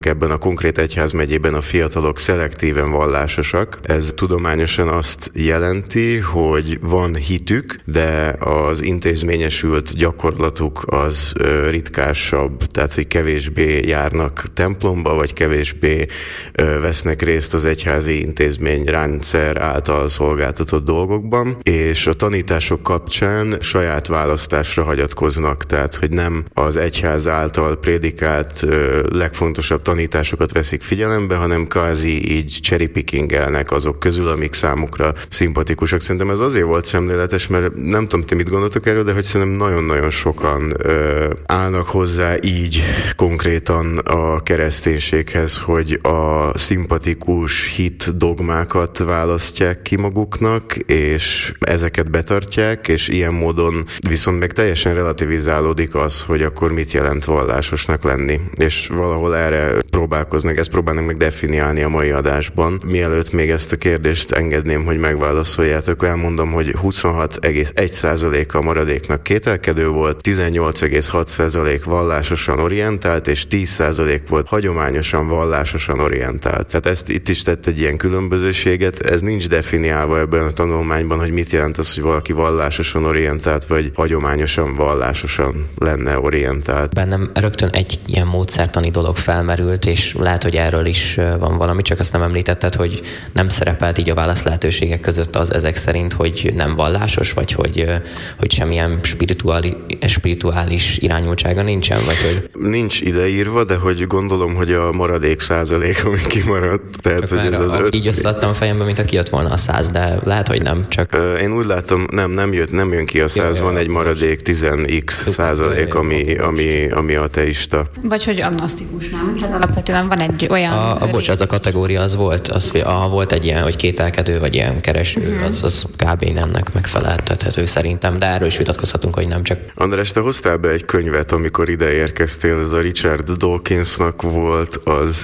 Ebben a konkrét egyházmegyében a fiatalok szelektíven vallásosak. Ez tudományosan azt jelenti, hogy van hitük, de az intézményesült gyakorlatuk az ritkásabb, tehát hogy kevésbé járnak templomba, vagy kevésbé vesznek részt az egyházi intézményrendszer által szolgáltatott dolgokban, és a tanítások kapcsán saját választásra hagyatkoznak, tehát hogy nem az egyház által prédikált legfontosabb tanításokat veszik figyelembe, hanem kvázi így cherry-pickingelnek azok közül, amik számukra szimpatikusak. Szerintem ez azért volt szemléletes, mert nem tudom, ti mit gondoltok erről, de hogy szerintem nagyon-nagyon sokan állnak hozzá így konkrétan a kereszténységhez, hogy a szimpatikus hit dogmákat választják ki maguknak, és ezeket betartják, és ilyen módon viszont meg teljesen relativizálódik az, hogy akkor mit jelent vallásosnak lenni. És valahol erre ezt próbálnak meg definiálni a mai adásban. Mielőtt még ezt a kérdést engedném, hogy megválaszoljátok, elmondom, hogy 26,1% a maradéknak kételkedő volt, 18,6% vallásosan orientált, és 10% volt hagyományosan vallásosan orientált. Tehát ezt itt is tett egy ilyen különbözőséget, ez nincs definiálva ebben a tanulmányban, hogy mit jelent az, hogy valaki vallásosan orientált, vagy hagyományosan vallásosan lenne orientált. Bennem rögtön egy ilyen módszertani dolog felmerült, és lehet, hogy erről is van valami, csak azt nem említetted, hogy nem szerepelt így a válasz lehetőségek között az ezek szerint, hogy nem vallásos, vagy hogy semmilyen spirituális irányultsága nincsen, vagy hogy... Nincs ideírva, de hogy gondolom, hogy a maradék százalék, ami kimaradt. Tehát, hogy ez az így összeadtam fejembe, mint ha kijött volna a 100, de lehet, hogy nem, csak... Én úgy látom, nem jön ki a 100, van egy maradék 10x százalék, ami ateista. Vagy hogy agnosztikus, nem? Tehát alapvetően van egy olyan... az a kategória az volt, volt egy ilyen, hogy kételkedő, vagy ilyen kereső, az kb. Nemnek megfeleltethető szerintem, de erről is vitatkozhatunk, hogy nem csak. András, te hoztál be egy könyvet, amikor ide érkeztél, ez a Richard Dawkinsnak volt az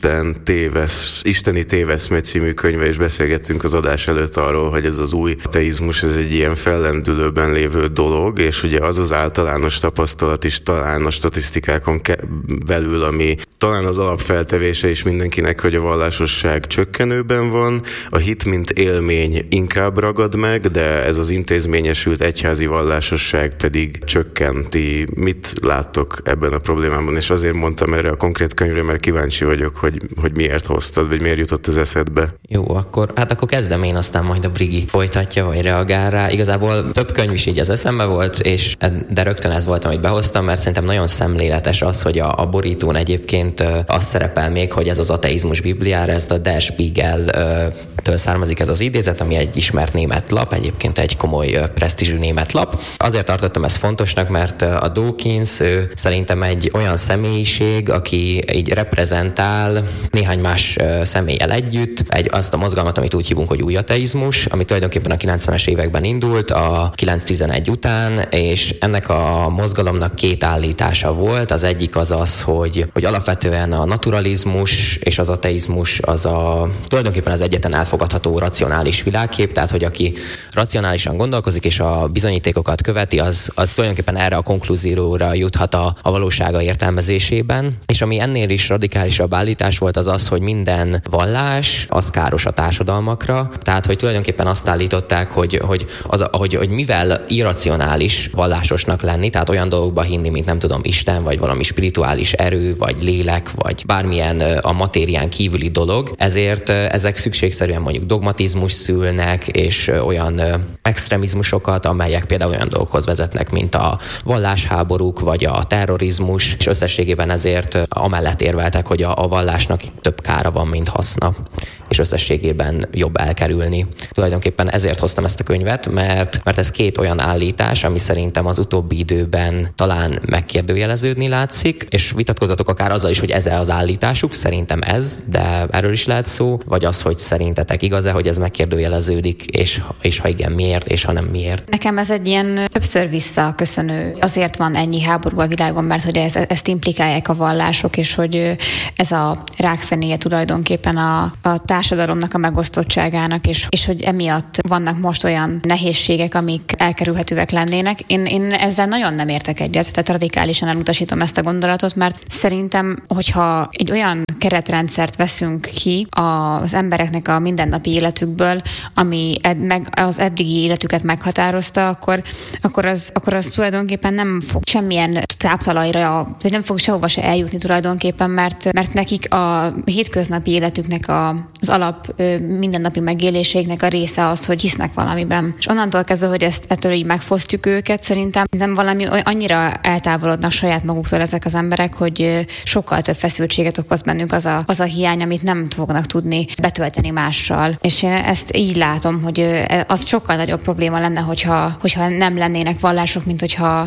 Isteni téveszme című könyve, és beszélgettünk az adás előtt arról, hogy ez az új ateizmus, ez egy ilyen fellendülőben lévő dolog, és ugye az az általános tapasztalat is talán a statisztikákon belül, ami talán az alapfeltevése is mindenkinek, hogy a vallásosság csökkenőben van, a hit mint élmény inkább ragad meg, de ez az intézményesült egyházi vallásosság pedig csökkenti. Mit láttok ebben a problémában? És azért mondtam erre a konkrét könyvre, mert kíváncsi vagyok, hogy miért hoztad, vagy miért jutott az eszedbe. Jó, akkor kezdem én, aztán majd a Brigi folytatja, vagy reagál rá. Igazából több könyv is így az eszembe volt, de rögtön ez volt, amit behoztam, mert szerintem nagyon szemléletes az, hogy a borítón egyébként az szerepel még, hogy ez az ateizmus bibliára, ez a Der Spiegel-től származik ez az idézet, ami egy ismert német lap, egyébként egy komoly presztízsű német lap. Azért tartottam ezt fontosnak, mert a Dawkins szerintem egy olyan személyiség, aki így reprezentál néhány más személlyel együtt azt a mozgalmat, amit úgy hívunk, hogy új ateizmus, ami tulajdonképpen a 90-es években indult, a 9/11 után, és ennek a mozgalomnak két állítása volt. Az egyik az, hogy alapvetően a naturalizmus és az ateizmus az tulajdonképpen az egyetlen elfogadható racionális világkép, tehát hogy aki racionálisan gondolkozik és a bizonyítékokat követi, az tulajdonképpen erre a konklúzióra juthat a valósága értelmezésében. És ami ennél is radikálisabb állítás volt, az, hogy minden vallás az káros a társadalmakra, tehát hogy tulajdonképpen azt állították, hogy mivel irracionális vallásosnak lenni, tehát olyan dolgokba hinni, mint nem tudom, Isten, vagy valami spirituális erő, vagy lélek, vagy bármilyen a matérián kívüli dolog, ezért ezek szükségszerűen mondjuk dogmatizmus szülnek, és olyan extremizmusokat, amelyek például olyan dolgokhoz vezetnek, mint a vallásháborúk, vagy a terrorizmus, és összességében ezért amellett érveltek, hogy a vallásnak több kára van, mint haszna, és összességében jobb elkerülni. Tulajdonképpen ezért hoztam ezt a könyvet, mert ez két olyan állítás, ami szerintem az utóbbi időben talán megkérdőjeleződni látszik, és vitatkozatok akár azzal is, hogy ez az állításuk, szerintem ez, de erről is lehet szó, vagy az, hogy szerintetek igaz-e, hogy ez megkérdőjeleződik, és ha igen, miért, és ha nem miért. Nekem ez egy ilyen többször visszaköszönő. Azért van ennyi háború a világon, mert hogy ezt implikálják a vallások, és hogy ez a rákfenéje tulajdonképpen a társadalomnak a megosztottságának, és hogy emiatt vannak most olyan nehézségek, amik elkerülhetőek lennének. Én ezzel nagyon nem értek egyet, tehát radikálisan elutasítom ezt a gondolatot, mert szerintem, hogyha egy olyan keretrendszert veszünk ki az embereknek a mindennapi életükből, ami meg az eddigi életüket meghatározta, akkor az tulajdonképpen nem fog semmilyen táptalajra, vagy nem fog sehova se eljutni tulajdonképpen, mert nekik a hétköznapi életüknek az alap mindennapi megéléségnek a része az, hogy hisznek valamiben. És onnantól kezdve, hogy ettől így megfosztjuk őket, szerintem nem valami annyira eltávolodnak saját maguktól ezek az emberek, hogy sokkal több feszültséget okoz bennünk az a hiány, amit nem fognak tudni betölteni mással. És én ezt így látom, hogy az sokkal nagyobb probléma lenne, hogyha nem lennének vallások, mint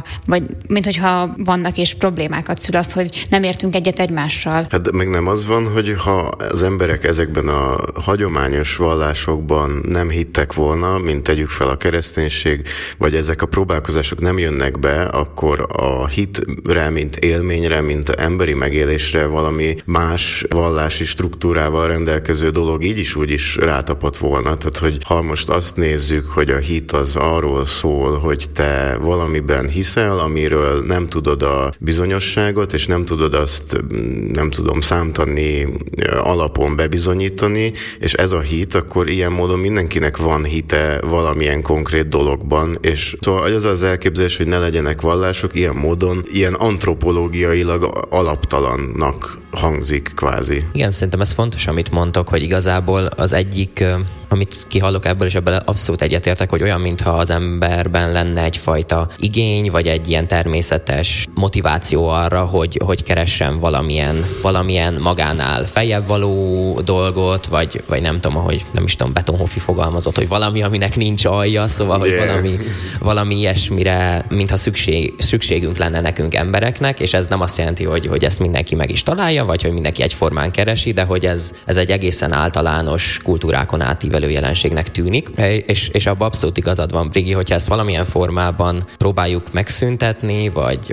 hogyha vannak és problémákat szül az, hogy nem értünk egyet egymással. Hát meg nem az van, hogy ha az emberek ezekben a hagyományos vallásokban nem hittek volna, mint tegyük fel a kereszténység, vagy ezek a próbálkozások nem jönnek be, akkor a hitre, mint élményre, mint emberi megélésre valami más vallási struktúrával rendelkező dolog így is úgy is rátapott volna. Tehát, hogy ha most azt nézzük, hogy a hit az arról szól, hogy te valamiben hiszel, amiről nem tudod a bizonyosságot, és nem tudod azt, nem tudom, számtani alapon bebizonyítani, és ez a hit, akkor ilyen módon mindenkinek van hite valamilyen konkrét dologban, és szóval az elképzelés, hogy ne legyenek vallások, ilyen módon, ilyen antropológiailag alaptalannak hangzik kvázi. Igen, szerintem ez fontos, amit mondtok, hogy igazából az egyik, amit kihallok ebből, és ebből abszolút egyetértek, hogy olyan, mintha az emberben lenne egyfajta igény, vagy egy ilyen természetes motiváció arra, hogy keressen valamilyen magánál feljebb való dolgot, vagy nem tudom, ahogy nem is tudom, Betonhoffi fogalmazott, hogy valami, aminek nincs alja, szóval, hogy valami ilyesmire, mintha szükségünk lenne nekünk embereknek, és ez nem azt jelenti, hogy ezt mindenki meg is találja, vagy hogy mindenki egyformán keresi, de hogy ez egy egészen általános kultúrákon átívelő jelenségnek tűnik, és abban abszolút igazad van, Brigi, hogyha ezt valamilyen formában próbáljuk megszüntetni,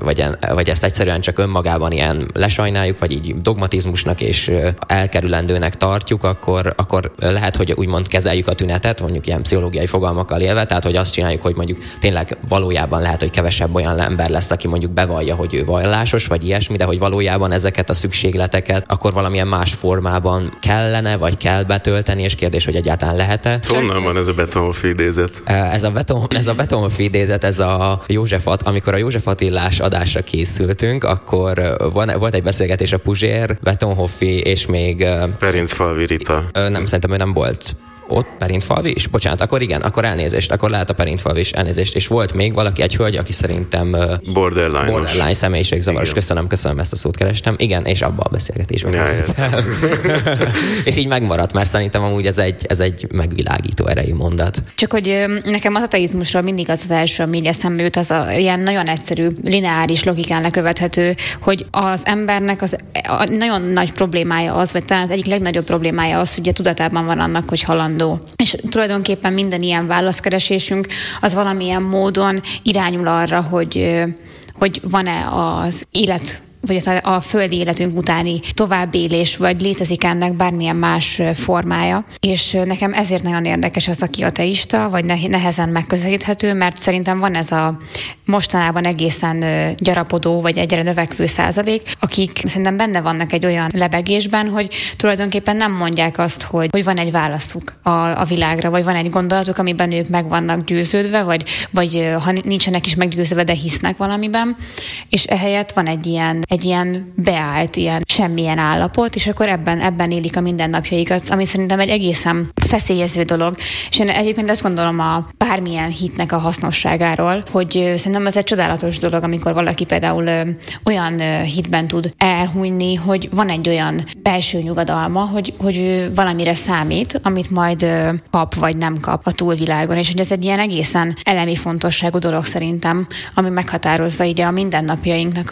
vagy ezt egyszerűen csak önmagában ilyen lesajnáljuk, vagy így dogmatizmusnak és elkerülendőnek tartjuk, akkor lehet, hogy úgymond kezeljük a tünetet, mondjuk ilyen pszichológiai fogalmakkal élve, tehát hogy azt csináljuk, hogy mondjuk tényleg valójában lehet, hogy kevesebb olyan ember lesz, aki mondjuk bevallja, hogy ő vallásos, vagy ilyesmi, de hogy valójában ezeket a szükségleteket akkor valamilyen más formában kellene, vagy kell betölteni, és kérdés, hogy egyáltalán lehet-e. Honnan van ez a Betonhoffi idézet? Ez a Betonhoffi idézet, ez a amikor a József Attilás adásra készültünk, akkor volt egy beszélgetés a Puzsér, Betonhoffi és még... Perincfalvi Rita. Nem, szerintem ő nem volt ott, Perintfalvi, és bocsánat, akkor elnézést, akkor lehet a Perintfalvi is elnézést, és volt még valaki, egy hölgy, aki szerintem borderline személyiségzavaros. Köszönöm, ezt a szót kerestem. Igen, és abban a beszélgetésben és így megmaradt, mert szerintem amúgy ez egy megvilágító erejű mondat. Csak hogy nekem az ateizmusról mindig az első, ami eszembe jut, az ilyen nagyon egyszerű, lineáris logikán lekövethető, hogy az embernek a nagyon nagy problémája az, vagy talán az egyik legnagyobb problémája az, hogy tudatában van annak, hogy halandó. És tulajdonképpen minden ilyen válaszkeresésünk az valamilyen módon irányul arra, hogy van-e az élet, vagy a földi életünk utáni továbbélés, vagy létezik ennek bármilyen más formája. És nekem ezért nagyon érdekes az, aki ateista, vagy nehezen megközelíthető, mert szerintem van ez a mostanában egészen gyarapodó, vagy egyre növekvő százalék, akik szerintem benne vannak egy olyan lebegésben, hogy tulajdonképpen nem mondják azt, hogy van egy válaszuk a világra, vagy van egy gondolatuk, amiben ők meg vannak győződve, vagy ha nincsenek is meggyőződve, de hisznek valamiben, és ehelyett van egy ilyen beállt, ilyen semmilyen állapot, és akkor ebben élik a mindennapjaikat, ami szerintem egy egészen feszélyező dolog. És én egyébként azt gondolom a bármilyen hitnek a hasznosságáról, hogy szerintem ez egy csodálatos dolog, amikor valaki például olyan hitben tud elhunyni, hogy van egy olyan belső nyugodalma, hogy valamire számít, amit majd kap, vagy nem kap a túlvilágon, és hogy ez egy ilyen egészen elemi fontosságú dolog szerintem, ami meghatározza így a mindennapjainknak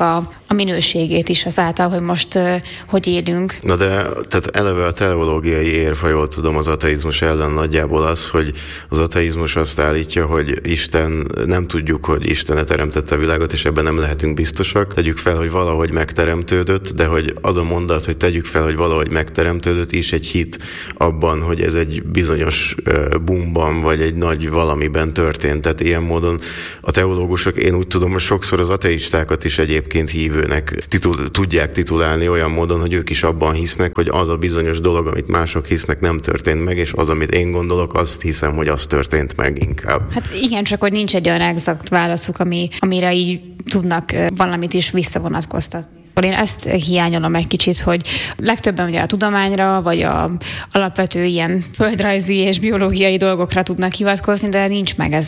a minőségét is azáltal, hogy most hogy élünk. Na de tehát eleve a teleológiai érv, ha jól tudom, az ateizmus ellen nagyjából az, hogy az ateizmus azt állítja, hogy Isten, nem tudjuk, hogy Isten teremtette a világot, és ebben nem lehetünk biztosak. Tegyük fel, hogy valahogy megteremtődött, de hogy az a mondat, hogy tegyük fel, hogy valahogy megteremtődött, is egy hit abban, hogy ez egy bizonyos boomban, vagy egy nagy valamiben történt. Tehát ilyen módon a teológusok, én úgy tudom, hogy sokszor az ateistákat is egyébként hívőnek tudják titulálni olyan módon, hogy ők is abban hisznek, hogy az a bizonyos dolog, amit mások hisznek, nem történt meg, és az, amit én gondolok, azt hiszem, hogy az történt meg inkább. Hát igen, csak hogy nincs egy olyan exakt válaszuk, amire így tudnak valamit is visszavonatkoztatni. Én ezt hiányolom egy kicsit, hogy legtöbben ugye a tudományra, vagy a alapvető ilyen földrajzi és biológiai dolgokra tudnak hivatkozni, de nincs meg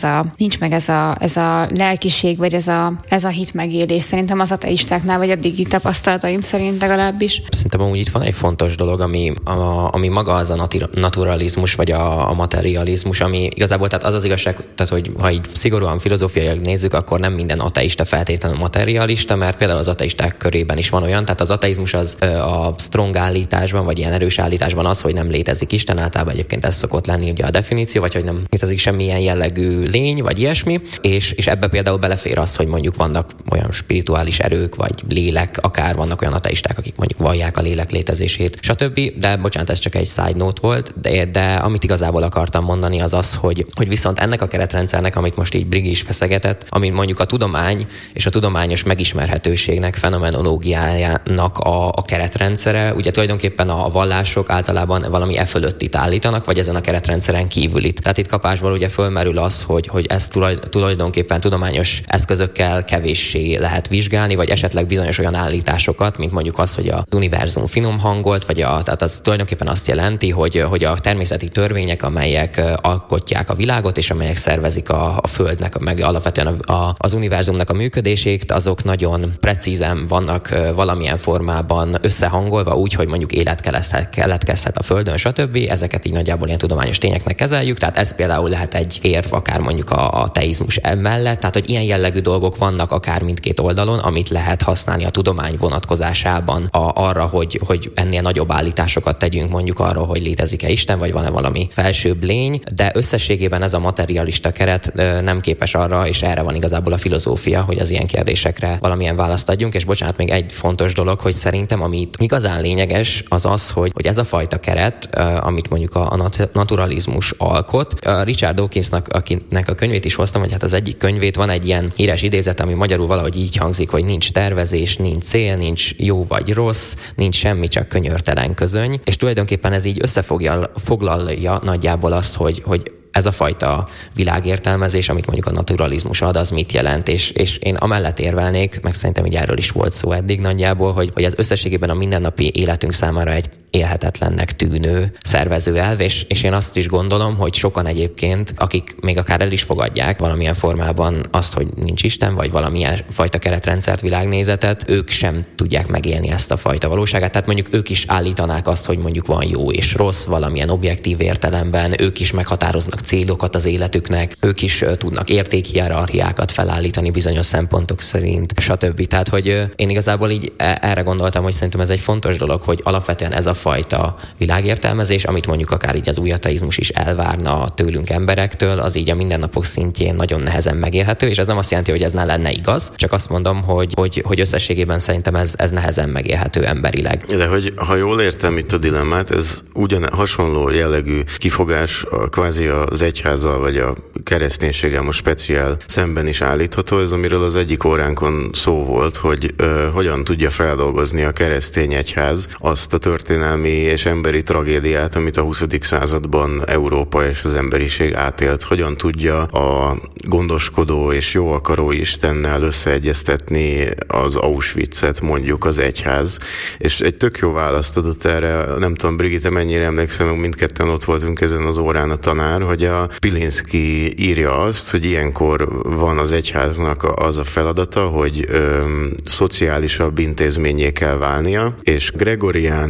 ez a lelkiség, vagy ez a hit megélés. Szerintem az ateistáknál, vagy eddigi tapasztalataim szerint legalábbis. Szerintem amúgy itt van egy fontos dolog, ami maga az a naturalizmus, vagy a materializmus, ami igazából, tehát az az igazság, tehát hogy ha így szigorúan filozófiailag nézzük, akkor nem minden ateista feltétlenül materialista, mert például az ateisták körében is van olyan, tehát az ateizmus az a strong állításban, vagy ilyen erős állításban az, hogy nem létezik Isten, általában egyébként ez szokott lenni ugye a definíció, vagy hogy nem létezik semmilyen jellegű lény, vagy ilyesmi, és ebbe például belefér az, hogy mondjuk vannak olyan spirituális erők, vagy lélek, akár vannak olyan ateisták, akik mondjuk vallják a lélek létezését, stb. De bocsánat, ez csak egy side note volt, de amit igazából akartam mondani az az, hogy viszont ennek a keretrendszernek, amit most így Brigi is feszegetett, amit mondjuk a tudomány és a tudományos megismerhetőségnek, fenomenológiájának a keretrendszere, ugye tulajdonképpen a vallások általában valami fölöttit állítanak, vagy ezen a keretrendszeren kívülit. Tehát itt kapásból ugye fölmerül az, hogy ezt tulajdonképpen tudományos eszközökkel kevéssé lehet vizsgálni, vagy esetleg bizonyos olyan állításokat, mint mondjuk az, hogy az univerzum finom hangolt, tehát az tulajdonképpen azt jelenti, hogy a természeti törvények, amelyek alkotják a világot, és amelyek szervezik a Földnek, meg alapvetően az univerzumnak a működését, azok nagyon precízen vannak valamilyen formában összehangolva úgy, hogy mondjuk élet keletkezhet a Földön, stb. Ezeket így nagyjából ilyen tudományos tényeknek kezeljük, tehát ez például lehet egy érv akár mondjuk a teizmus mellett, tehát hogy ilyen jellegű dolgok vannak akár mindkét oldalon, amit lehet használni a tudomány vonatkozásában arra, hogy ennél nagyobb állításokat tegyünk mondjuk arról, hogy létezik-e Isten, vagy van-e valami felsőbb lény, de összességében ez a materialista keret nem képes arra, és erre van igazából a filozófia, hogy az ilyen kérdésekre valamilyen választ adjunk, és bocsánat, még egy fontos dolog, hogy szerintem amit igazán lényeges, az az, hogy ez a fajta keret, amit mondjuk a naturalizmus alkot. Richard Dawkinsnak, akinek a könyvét is hoztam, hogy hát az egyik könyvét van egy ilyen híres idézet, ami magyarul valahogy így hangzik, hogy nincs tervezés, nincs cél, nincs jó vagy rossz, nincs semmi, csak könyörtelen közöny. És tulajdonképpen ez így összefoglalja nagyjából azt, hogy ez a fajta világértelmezés, amit mondjuk a naturalizmus ad, az mit jelent, és én amellett érvelnék, meg szerintem így erről is volt szó eddig nagyjából, hogy ez összességében a mindennapi életünk számára egy élhetetlennek tűnő szervezőelv, és én azt is gondolom, hogy sokan egyébként, akik még akár el is fogadják valamilyen formában azt, hogy nincs Isten, vagy valamilyen fajta keretrendszert, világnézetet, ők sem tudják megélni ezt a fajta valóságát. Tehát mondjuk ők is állítanák azt, hogy mondjuk van jó és rossz valamilyen objektív értelemben, ők is meghatároznak célokat az életüknek, ők is tudnak értékhierarchiákat felállítani bizonyos szempontok szerint, stb. Tehát, hogy én igazából így erre gondoltam, hogy szerintem ez egy fontos dolog, hogy alapvetően ez a fajta világértelmezés, amit mondjuk akár így az új ateizmus is elvárna tőlünk emberektől, az így a mindennapok szintjén nagyon nehezen megélhető, és ez nem azt jelenti, hogy ez ne lenne igaz, csak azt mondom, hogy összességében szerintem ez nehezen megélhető emberileg. De hogy ha jól értem itt a dilemmát, ez hasonló jellegű kifogás kvázi az egyházzal vagy a kereszténységgel most speciál szemben is állítható, ez amiről az egyik óránkon szó volt, hogy hogyan tudja feldolgozni a keresztény egyház azt a történelmi és emberi tragédiát, amit a 20. században Európa és az emberiség átélt. Hogyan tudja a gondoskodó és jó akaró Istennel összeegyeztetni az Auschwitzet mondjuk az egyház. És egy tök jó választ adott erre, nem tudom, Brigitte, mennyire emlékszem, mindketten ott voltunk ezen az órán a tanár, hogy a Pilinszky írja azt, hogy ilyenkor van az egyháznak az a feladata, hogy szociálisabb intézményé kell válnia, és Gregorián ének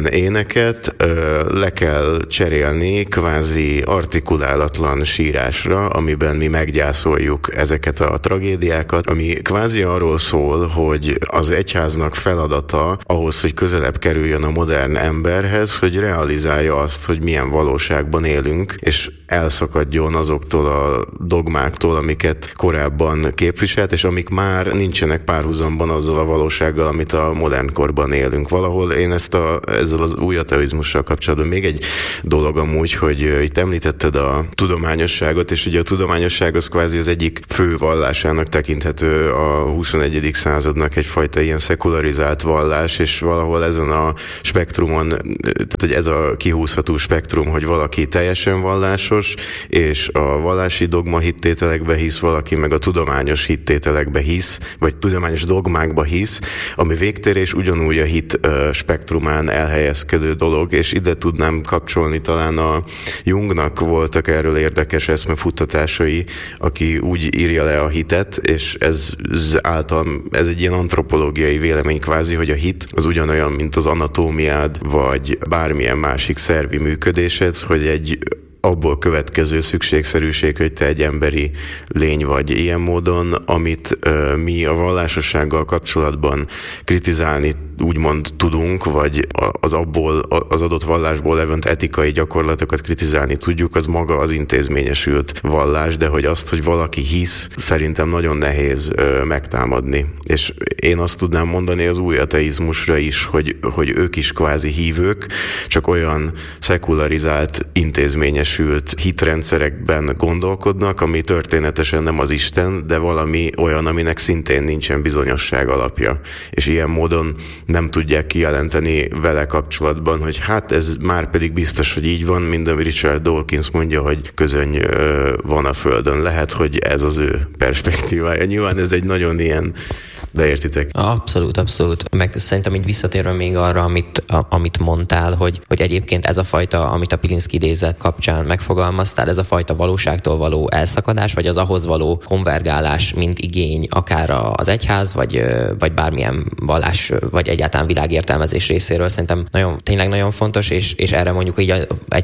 történeteket le kell cserélni kvázi artikulálatlan sírásra, amiben mi meggyászoljuk ezeket a tragédiákat, ami kvázi arról szól, hogy az egyháznak feladata ahhoz, hogy közelebb kerüljön a modern emberhez, hogy realizálja azt, hogy milyen valóságban élünk, és elszakadjon azoktól a dogmáktól, amiket korábban képviselt, és amik már nincsenek párhuzamban azzal a valósággal, amit a modern korban élünk. Valahol én ezzel az új ateizmussal kapcsolatban még egy dolog amúgy, hogy itt említetted a tudományosságot, és ugye a tudományosság az kvázi az egyik fő vallásának tekinthető a 21. századnak egyfajta ilyen szekularizált vallás, és valahol ezen a spektrumon, tehát hogy ez a kihúzható spektrum, hogy valaki teljesen vallásos, és a vallási dogma hittételekbe hisz, valaki meg a tudományos hittételekbe hisz, vagy tudományos dogmákba hisz, ami végtérés ugyanúgy a hit spektrumán elhelyezkedő dolog, és ide tudnám kapcsolni talán a Jungnak voltak erről érdekes eszmefuttatásai, aki úgy írja le a hitet, és ez egy ilyen antropológiai vélemény kvázi, hogy a hit az ugyanolyan, mint az anatómiád, vagy bármilyen másik szervi működésed, hogy egy abból következő szükségszerűség, hogy te egy emberi lény vagy ilyen módon, amit mi a vallásossággal kapcsolatban kritizálni úgymond tudunk, vagy az adott vallásból levont etikai gyakorlatokat kritizálni tudjuk, az maga az intézményesült vallás, de hogy azt, hogy valaki hisz, szerintem nagyon nehéz megtámadni. És én azt tudnám mondani az új ateizmusra is, hogy ők is kvázi hívők, csak olyan szekularizált, intézményesült hitrendszerekben gondolkodnak, ami történetesen nem az Isten, de valami olyan, aminek szintén nincsen bizonyosság alapja. És ilyen módon nem tudják kijelenteni vele kapcsolatban, hogy hát ez már pedig biztos, hogy így van, mint ami Richard Dawkins mondja, hogy közöny van a Földön. Lehet, hogy ez az ő perspektívája. Nyilván ez egy nagyon ilyen, de értitek? Abszolút. Meg szerintem így visszatérve még arra, amit mondtál, hogy egyébként ez a fajta, amit a Pilinszky idézet kapcsán megfogalmaztál, ez a fajta valóságtól való elszakadás, vagy az ahhoz való konvergálás, mint igény, akár az egyház, vagy bármilyen vallás, vagy egyáltalán világértelmezés részéről szerintem tényleg nagyon fontos, és erre mondjuk így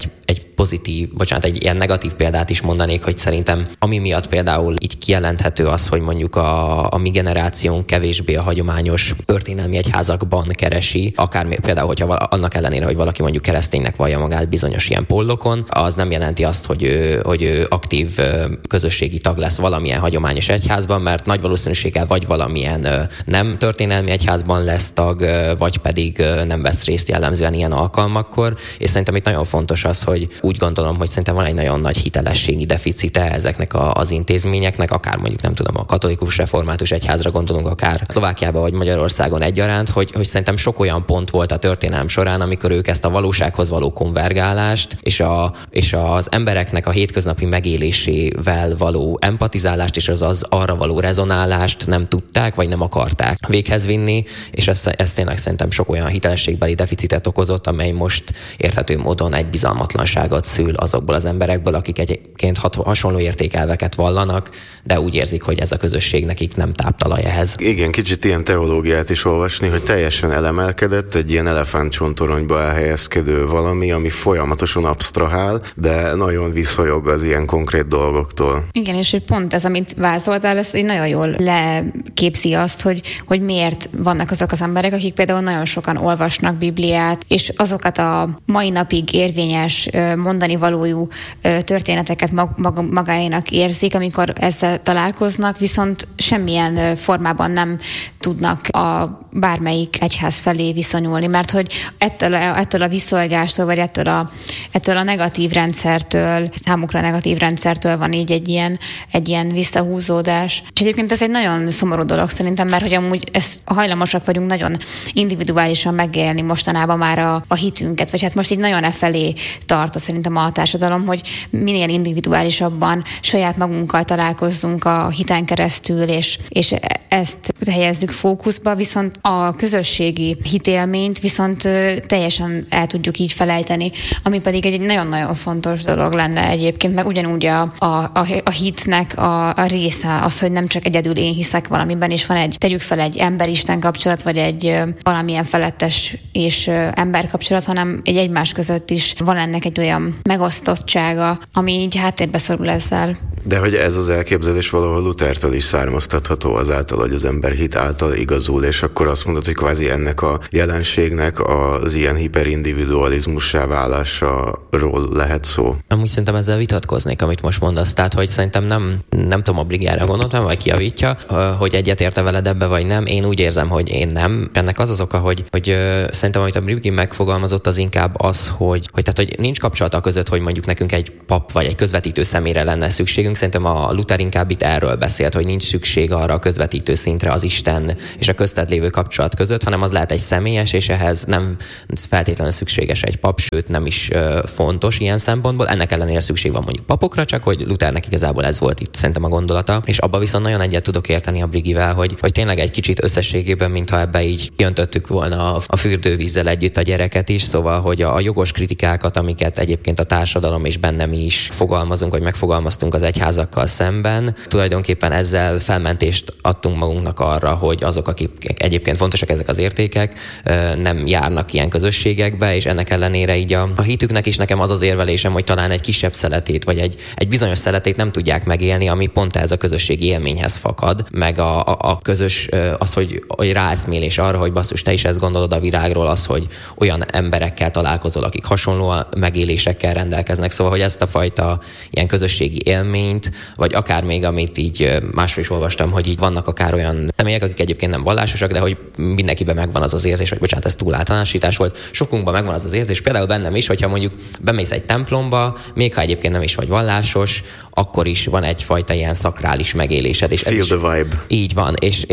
egy ilyen negatív példát is mondanék, hogy szerintem ami miatt például így kijelenthető az, hogy mondjuk a mi generációnk kevésbé a hagyományos történelmi egyházakban keresi, akár például, hogyha annak ellenére, hogy valaki mondjuk kereszténynek vallja magát bizonyos ilyen pollokon, az nem jelenti azt, hogy ő aktív közösségi tag lesz valamilyen hagyományos egyházban, mert nagy valószínűséggel vagy valamilyen nem történelmi egyházban lesz tag, vagy pedig nem vesz részt jellemzően ilyen alkalmakkor, és szerintem itt nagyon fontos az, hogy úgy gondolom, hogy szerintem van egy nagyon nagy hitelességi deficite ezeknek az intézményeknek, akár mondjuk nem tudom, a katolikus református egyházra gondolunk, akár Szlovákiában vagy Magyarországon egyaránt, hogy szerintem sok olyan pont volt a történelem során, amikor ők ezt a valósághoz való konvergálást és az embereknek a hétköznapi megélésével való empatizálást és az arra való rezonálást nem tudták, vagy nem akarták véghez vinni, és ez tényleg szerintem sok olyan hitelességbeli deficitet okozott, amely most érthető módon egy bizalmatlanságot szül azokból az emberekből, akik egyébként hasonló értékelveket vallanak, de úgy érzik, hogy ez a közösség nekik nem táptalaj ehhez. Igen, kicsit ilyen teológiát is olvasni, hogy teljesen elemelkedett, egy ilyen elefántcsontoronyba elhelyezkedő valami, ami folyamatosan absztrahál, de nagyon visszajog az ilyen konkrét dolgoktól. Igen, és hogy pont ez, amit vázoltál, ez nagyon jól leképzi azt, hogy miért vannak azok az emberek, akik például nagyon sokan olvasnak Bibliát, és azokat a mai napig érvényes mondani valójú történeteket magáénak érzik, amikor ezzel találkoznak, viszont semmilyen formában nem tudnak a bármelyik egyház felé viszonyulni, mert hogy ettől a visszaolgástól, vagy ettől a negatív rendszertől, számukra negatív rendszertől van így egy ilyen visszahúzódás. És egyébként ez egy nagyon szomorú dolog szerintem, mert hogy amúgy hajlamosak vagyunk nagyon individuálisan megélni mostanában már a hitünket, vagy hát most így nagyon felé tart szerintem a társadalom, hogy minél individuálisabban saját magunkkal találkozzunk a hiten keresztül, és ezt helyezzük fókuszba, viszont a közösségi hitélményt viszont teljesen el tudjuk így felejteni, ami pedig egy nagyon-nagyon fontos dolog lenne egyébként, meg ugyanúgy a hitnek a része az, hogy nem csak egyedül én hiszek valamiben, és van tegyük fel egy ember-isten kapcsolat, vagy egy valamilyen felettes és ember kapcsolat, hanem egy egymás között is van ennek egy olyan megosztottsága, ami így háttérbe szorul ezzel. De hogy ez az elképzelés valahol Luthertől is származtatható azáltal, hogy az ember hit által igazul, és akkor azt mondod, hogy kvázi ennek a jelenségnek az ilyen hiperindividualizmussá válásáról lehet szó. Amúgy szerintem ezzel vitatkoznék, amit most mondasz. Tehát, hogy szerintem nem tudom, a Brigiára gondoltam, vagy kijavítja, hogy egyetérte veled ebbe, vagy nem. Én úgy érzem, hogy én nem. Ennek az oka, hogy szerintem, amit a Brigi megfogalmazott, az inkább az, hogy nincs kapcsolata között, hogy mondjuk nekünk egy pap vagy egy közvetítő személyre lenne szükségünk. Szerintem a Luther inkább itt erről beszélt, hogy nincs szükség arra a közvetítő szintre az Isten és a köztet lévő kapcsolat között, hanem az lehet egy személyes, és ehhez nem feltétlenül szükséges egy pap, sőt nem is fontos ilyen szempontból. Ennek ellenére szükség van mondjuk papokra, csak hogy Luthernek igazából ez volt itt szerintem a gondolata. És abba viszont nagyon egyet tudok érteni a Brigivel, hogy tényleg egy kicsit összességében, mintha ebbe így jöntöttük volna a fürdővízzel együtt a gyereket is, szóval, hogy a jogos kritikákat, amiket egyébként a társadalom és bennem is fogalmazunk, vagy megfogalmaztunk az egyházakkal szemben, tulajdonképpen ezzel felmentést adtunk magunknak arra, hogy azok, akik egyébként fontosak ezek az értékek, nem járnak ilyen közösségekbe, és ennek ellenére így a hitüknek is nekem az az érvelésem, hogy talán egy kisebb szeletét, vagy egy bizonyos szeletét nem tudják megélni, ami pont ez a közösségi élményhez fakad, meg a közös, az, hogy ráeszmélés arra, hogy basszus, te is ezt gondolod a világról, az, hogy olyan emberekkel találkozol, akik hasonló megélésekkel rendelkeznek, szóval, hogy ezt a fajta ilyen közösségi élményt, vagy akár még, amit így másról is olvastam, hogy így vannak akár olyan személyek, akik egyébként nem vallásosak, de hogy mindenkiben megvan az érzés, vagy bocsánat, ez túl általánosítás volt, sokunkban megvan az érzés, például bennem is, hogyha mondjuk bemész egy templomba, még ha egyébként nem is vagy vallásos, akkor is van egyfajta ilyen szakrális megélésed. És Feel the vibe. Így van,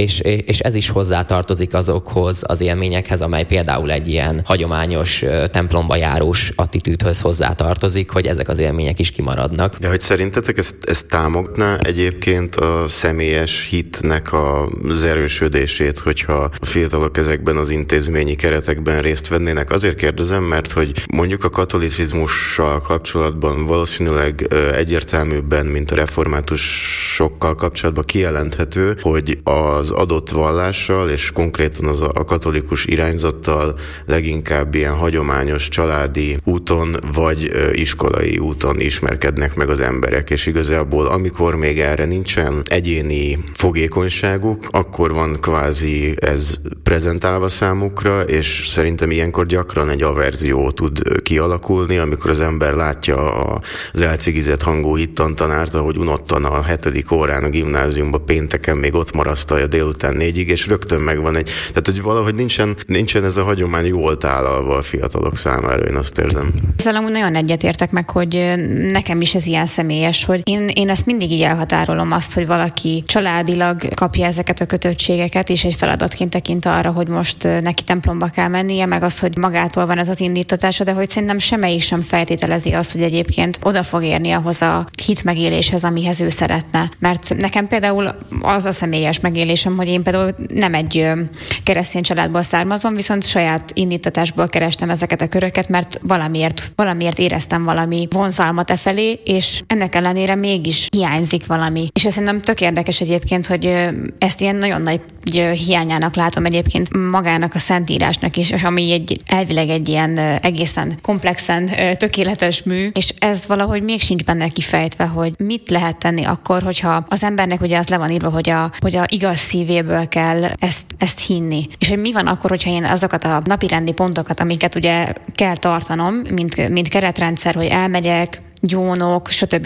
és ez is hozzátartozik azokhoz az élményekhez, amely például egy ilyen hagyományos templomba járós attitűdhöz hozzátartozik, hogy ezek az élmények is kimaradnak. De hogy szerintetek ezt támogatná egyébként a személyes hitnek az erősödését, hogyha a fiatalok ezekben az intézményi keretekben részt vennének? Azért kérdezem, mert hogy mondjuk a katolicizmussal kapcsolatban valószínűleg egyértelműbben, mint a reformátusokkal kapcsolatban kijelenthető, hogy az adott vallással és konkrétan a katolikus irányzattal leginkább ilyen hagyományos családi úton vagy iskolai úton ismerkednek meg az emberek, és igazából amikor még erre nincsen egyéni fogékonyságuk, akkor van kvázi ez prezentálva számukra, és szerintem ilyenkor gyakran egy averzió tud kialakulni, amikor az ember látja az elcigizett hangú hittantanárt, ahogy unottan a 7. órán a gimnáziumban pénteken még ott marasztalja délután 4-ig, és rögtön megvan tehát hogy valahogy nincsen ez a hagyomány jól tálalva a fiatalok számára, én azt érzem. Ezzel amúgy nagyon egyetértek meg, hogy nekem is ez ilyen személyes, hogy én ezt mindig így elhatárolom azt, hogy valaki családilag kapja ezeket a kötöttségeket, és egy feladatként tekint arra, hogy most neki templomba kell mennie, meg az, hogy magától van ez az indítatása, de hogy szerintem semmelyik sem feltételezi azt, hogy egyébként oda fog érni ahhoz a hitmegéléshez, amihez ő szeretne. Mert nekem például az a személyes megélésem, hogy én például nem egy keresztény családból származom, viszont saját indítatásból kerestem ezeket a köröket, mert valamiért éreztem valami vonzalmat e felé, és ennek ellenére mégis hiányzik valami. És ez szerintem tök érdekes egyébként, hogy ezt ilyen nagyon nagy hiányának látom egyébként magának a Szentírásnak is, és ami elvileg egy ilyen egészen komplexen tökéletes mű, és ez valahogy még sincs benne kifejtve, hogy mit lehet tenni akkor, hogyha az embernek ugye az le van írva, hogy a igaz szívéből kell ezt hinni. És hogy mi van akkor, hogyha én azokat a napirendi pontokat, amiket ugye kell tartanom, mint keretrendszer, hogy elmegyek, gyónok, stb.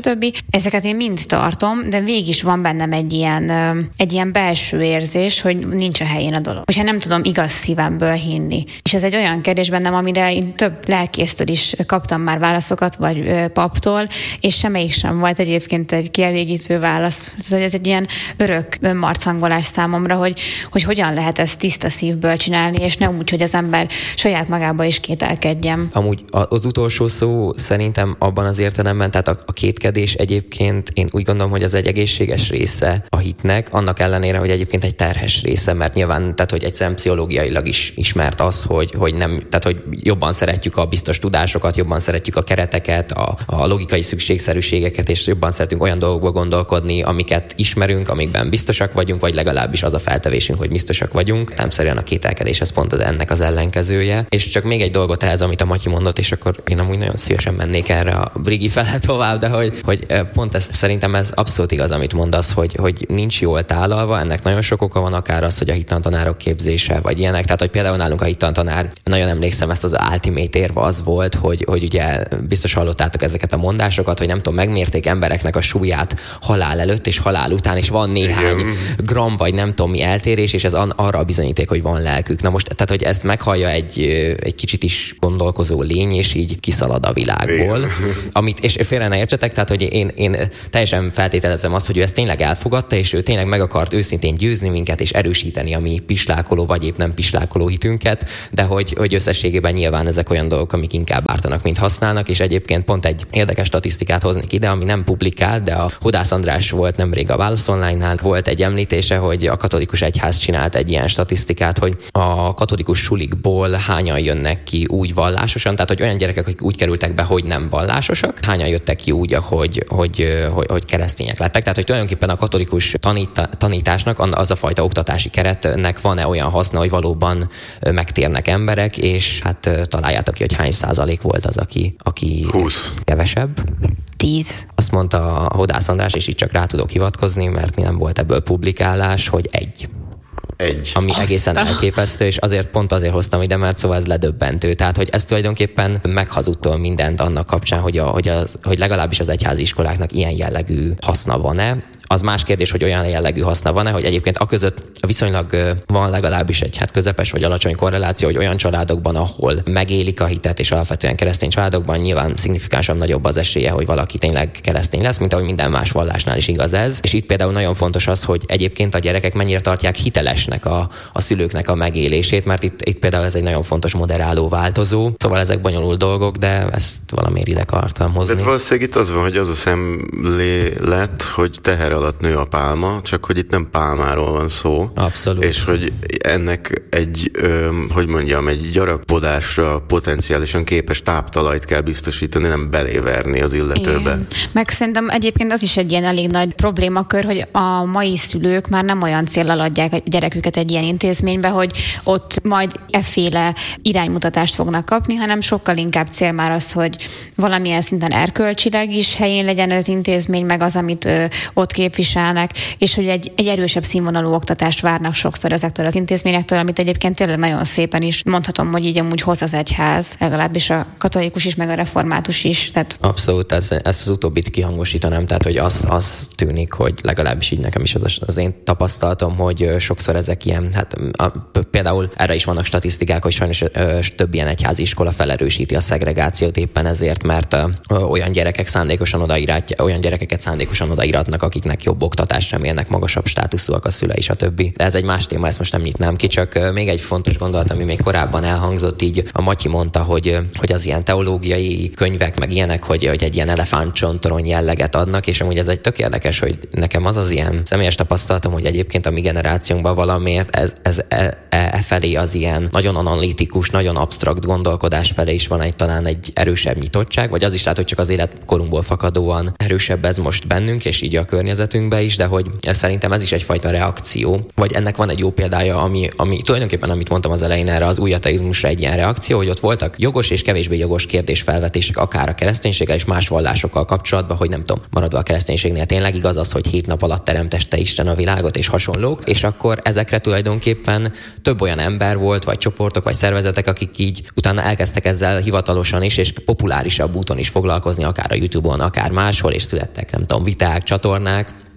Ezeket én mind tartom, de végig is van bennem egy ilyen belső érzés, hogy nincs a helyén a dolog. Hogyha nem tudom igaz szívemből hinni. És ez egy olyan kérdés bennem, amire én több lelkésztől is kaptam már válaszokat, vagy paptól, és semmelyik sem volt egyébként egy kielégítő válasz. Ez egy ilyen örök önmarcangolás számomra, hogy hogyan lehet ezt tiszta szívből csinálni, és nem úgy, hogy az ember saját magába is kételkedjen. Amúgy az utolsó szó szerintem abban abban az értelemben, tehát a kétkedés egyébként én úgy gondolom, hogy az egy egészséges része a hitnek, annak ellenére, hogy egyébként egy terhes része, mert nyilván, tehát hogy egyszerűen pszichológiailag is ismert az, hogy nem, tehát hogy jobban szeretjük a biztos tudásokat, jobban szeretjük a kereteket, a logikai szükségszerűségeket, és jobban szeretünk olyan dolgokba gondolkodni, amiket ismerünk, amikben biztosak vagyunk, vagy legalábbis az a feltevésünk, hogy biztosak vagyunk. Természetesen a kételkedés ez pont ennek az ellenkezője. És csak még egy dolgot ehhez, amit a Matyi mondott, és akkor én amúgy nagyon szívesen mennék erre a Brigi fele tovább, de hogy pont ez szerintem ez abszolút igaz, amit mondasz, hogy nincs jól tálalva, ennek nagyon sok oka van, akár az, hogy a hittantanárok képzése, vagy ilyenek. Tehát, hogy például nálunk a hittantanár, nagyon emlékszem, ezt az ultimate érve az volt, hogy ugye biztos hallottátok ezeket a mondásokat, hogy nem tudom, megmérték embereknek a súlyát halál előtt és halál után, és van néhány gram, vagy nem tudom mi eltérés, és ez arra a bizonyíték, hogy van lelkük. Na most, tehát, hogy ezt meghallja egy kicsit is gondolkozó lény, és így kiszalad a világból. És félre ne értsetek, tehát, hogy én teljesen feltételezem azt, hogy ő ezt tényleg elfogadta, és ő tényleg meg akart őszintén győzni minket, és erősíteni a mi pislákoló, vagy épp nem pislákoló hitünket, de hogy összességében nyilván ezek olyan dolgok, amik inkább ártanak, mint használnak, és egyébként pont egy érdekes statisztikát hoznék ide, ami nem publikált, de a Hodász András volt nemrég a Válasz Online-nál, volt egy említése, hogy a katolikus egyház csinált egy ilyen statisztikát, hogy a katolikus sulikból hányan jönnek ki úgy vallásosan, tehát hogy olyan gyerekek, akik úgy kerültek be, hogy nem vallásosak, hányan jöttek ki úgy, hogy keresztények lettek. Tehát, hogy tulajdonképpen a katolikus tanításnak az a fajta oktatási keretnek van-e olyan haszna, hogy valóban megtérnek emberek, és hát találjátok ki, hogy hány százalék volt az, aki 20. Kevesebb. 10. Azt mondta a Hodász András, és itt csak rá tudok hivatkozni, mert nem volt ebből publikálás, hogy egy. Ami egészen elképesztő, és pont azért hoztam ide, mert szóval ez ledöbbentő. Tehát, hogy ez tulajdonképpen meghazudtol mindent annak kapcsán, hogy legalábbis az egyházi iskoláknak ilyen jellegű haszna van-e. Az más kérdés, hogy olyan jellegű haszna van-e, hogy egyébként aközött viszonylag van legalábbis egy közepes vagy alacsony korreláció, hogy olyan családokban, ahol megélik a hitet, és alapvetően keresztény családokban nyilván szignifikánsan nagyobb az esélye, hogy valaki tényleg keresztény lesz, mint ahogy minden más vallásnál is igaz ez. És itt például nagyon fontos az, hogy egyébként a gyerekek mennyire tartják hitelesnek a szülőknek a megélését, mert itt például ez egy nagyon fontos moderáló változó. Szóval ezek bonyolult dolgok, de ezt valamiért ide akartam hozni. Tehát valószínűleg itt az van, hogy az a szemlélet, hogy teher alatt nő a pálma, csak hogy itt nem pálmáról van szó. Abszolút. És hogy ennek egy gyarapodásra potenciálisan képes táptalajt kell biztosítani, nem beléverni az illetőbe. Igen. Meg szerintem egyébként az is egy ilyen elég nagy problémakör, hogy a mai szülők már nem olyan céllal adják a gyereküket egy ilyen intézménybe, hogy ott majd efféle iránymutatást fognak kapni, hanem sokkal inkább cél már az, hogy valamilyen szinten erkölcsileg is helyén legyen az intézmény, meg az, amit ott képviselnek, és hogy egy erősebb színvonalú oktatást várnak sokszor ezektől az intézményektől, amit egyébként tényleg nagyon szépen is mondhatom, hogy így amúgy hoz az egyház, legalábbis a katolikus is, meg a református is. Tehát... Abszolút, ezt az utóbbit kihangosítanám, tehát hogy az tűnik, hogy legalábbis így nekem is az én tapasztalatom, hogy sokszor ezek ilyen, például erre is vannak statisztikák, hogy sajnos több ilyen egyházi iskola felerősíti a szegregációt éppen ezért, mert olyan gyerekeket szándékosan odaíratnak, akiknek jobb oktatást remélnek, magasabb státuszúak a szülei, stb. De ez egy más téma, ezt most nem nyitnám ki, csak még egy fontos gondolat, ami még korábban elhangzott, így a Matyi mondta, hogy az ilyen teológiai könyvek, meg ilyenek, hogy egy ilyen elefántcsontorony jelleget adnak, és amúgy ez egy tök érdekes, hogy nekem az ilyen személyes tapasztalatom, hogy egyébként a mi generációnkban valamiért ez felé az ilyen nagyon analitikus, nagyon absztrakt gondolkodás felé is van talán egy erősebb nyitottság, vagy az is lehet, hogy csak az életkorunkból fakadóan erősebb ez most bennünk, és így a környezetünkben is, de hogy szerintem ez is egyfajta reakció, vagy ennek van egy jó példája, ami tulajdonképpen, amit mondtam az elején, erre az új ateizmusra egy ilyen reakció, hogy ott voltak jogos és kevésbé jogos kérdésfelvetések akár a kereszténységgel és más vallásokkal kapcsolatban, hogy nem tudom, maradva a kereszténységnél tényleg igaz az, hogy 7 nap alatt teremtette Isten a világot és hasonlók, és akkor ezekre tulajdonképpen több olyan ember volt, vagy csoportok, vagy szervezetek, akik így utána elkezdtek ezzel hivatalosan is, és populárisabb úton is foglalkozni, akár a YouTube-on, akár máshol, és születtek, nem tudom, viták, csatornák,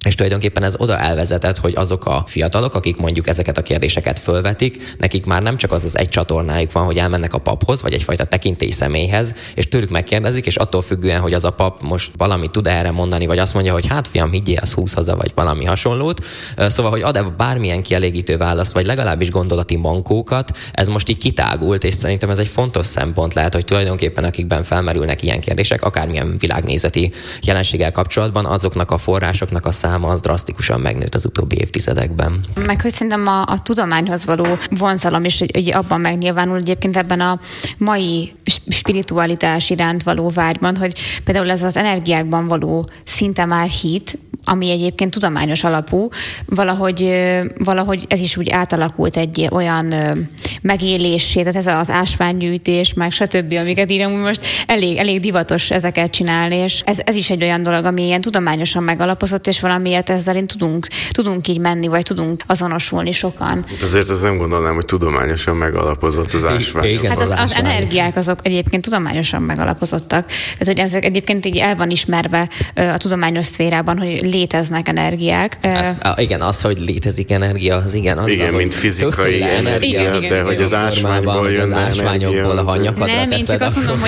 És tulajdonképpen ez oda elvezetett, hogy azok a fiatalok, akik mondjuk ezeket a kérdéseket fölvetik, nekik már nem csak az egy csatornájuk van, hogy elmennek a paphoz, vagy egyfajta tekintély személyhez, és tőlük megkérdezik, és attól függően, hogy az a pap most valamit tud erre mondani, vagy azt mondja, hogy hát fiam, higgyél, az 20 haza, vagy valami hasonlót. Szóval, hogy ad-e bármilyen kielégítő választ, vagy legalábbis gondolati mankókat, ez most így kitágult, és szerintem ez egy fontos szempont lehet, hogy tulajdonképpen akikben felmerülnek ilyen kérdések, akármilyen világnézeti jelenséggel kapcsolatban, azoknak a forrásoknak a száma az drasztikusan megnőtt az utóbbi évtizedekben. Meg hogy szerintem a tudományhoz való vonzalom is hogy abban megnyilvánul egyébként ebben a mai spiritualitás iránt való vágyban, hogy például ez az energiákban való szinte már hit, ami egyébként tudományos alapú, valahogy ez is úgy átalakult egy olyan megélésé, tehát ez az ásványgyűjtés, meg stb., amiket írunk most elég divatos ezeket csinálni, és ez is egy olyan dolog, ami ilyen tudományosan megalapozott, és valamiért ezzel tudunk így menni, vagy tudunk azonosulni sokan. Azért ezt nem gondolnám, hogy tudományosan megalapozott az ásvány. Hát az energiák azok egyébként tudományosan megalapozottak. Tehát, hogy ezek egyébként így el van ismerve a tudományos szférában, hogy léteznek energiák. Igen, az, hogy létezik energia, az igen. Az, igen, mint fizikai energia, de hogy az ásványból jönne az ásványokból, ha nyakadra nem, én csak azt mondom, hogy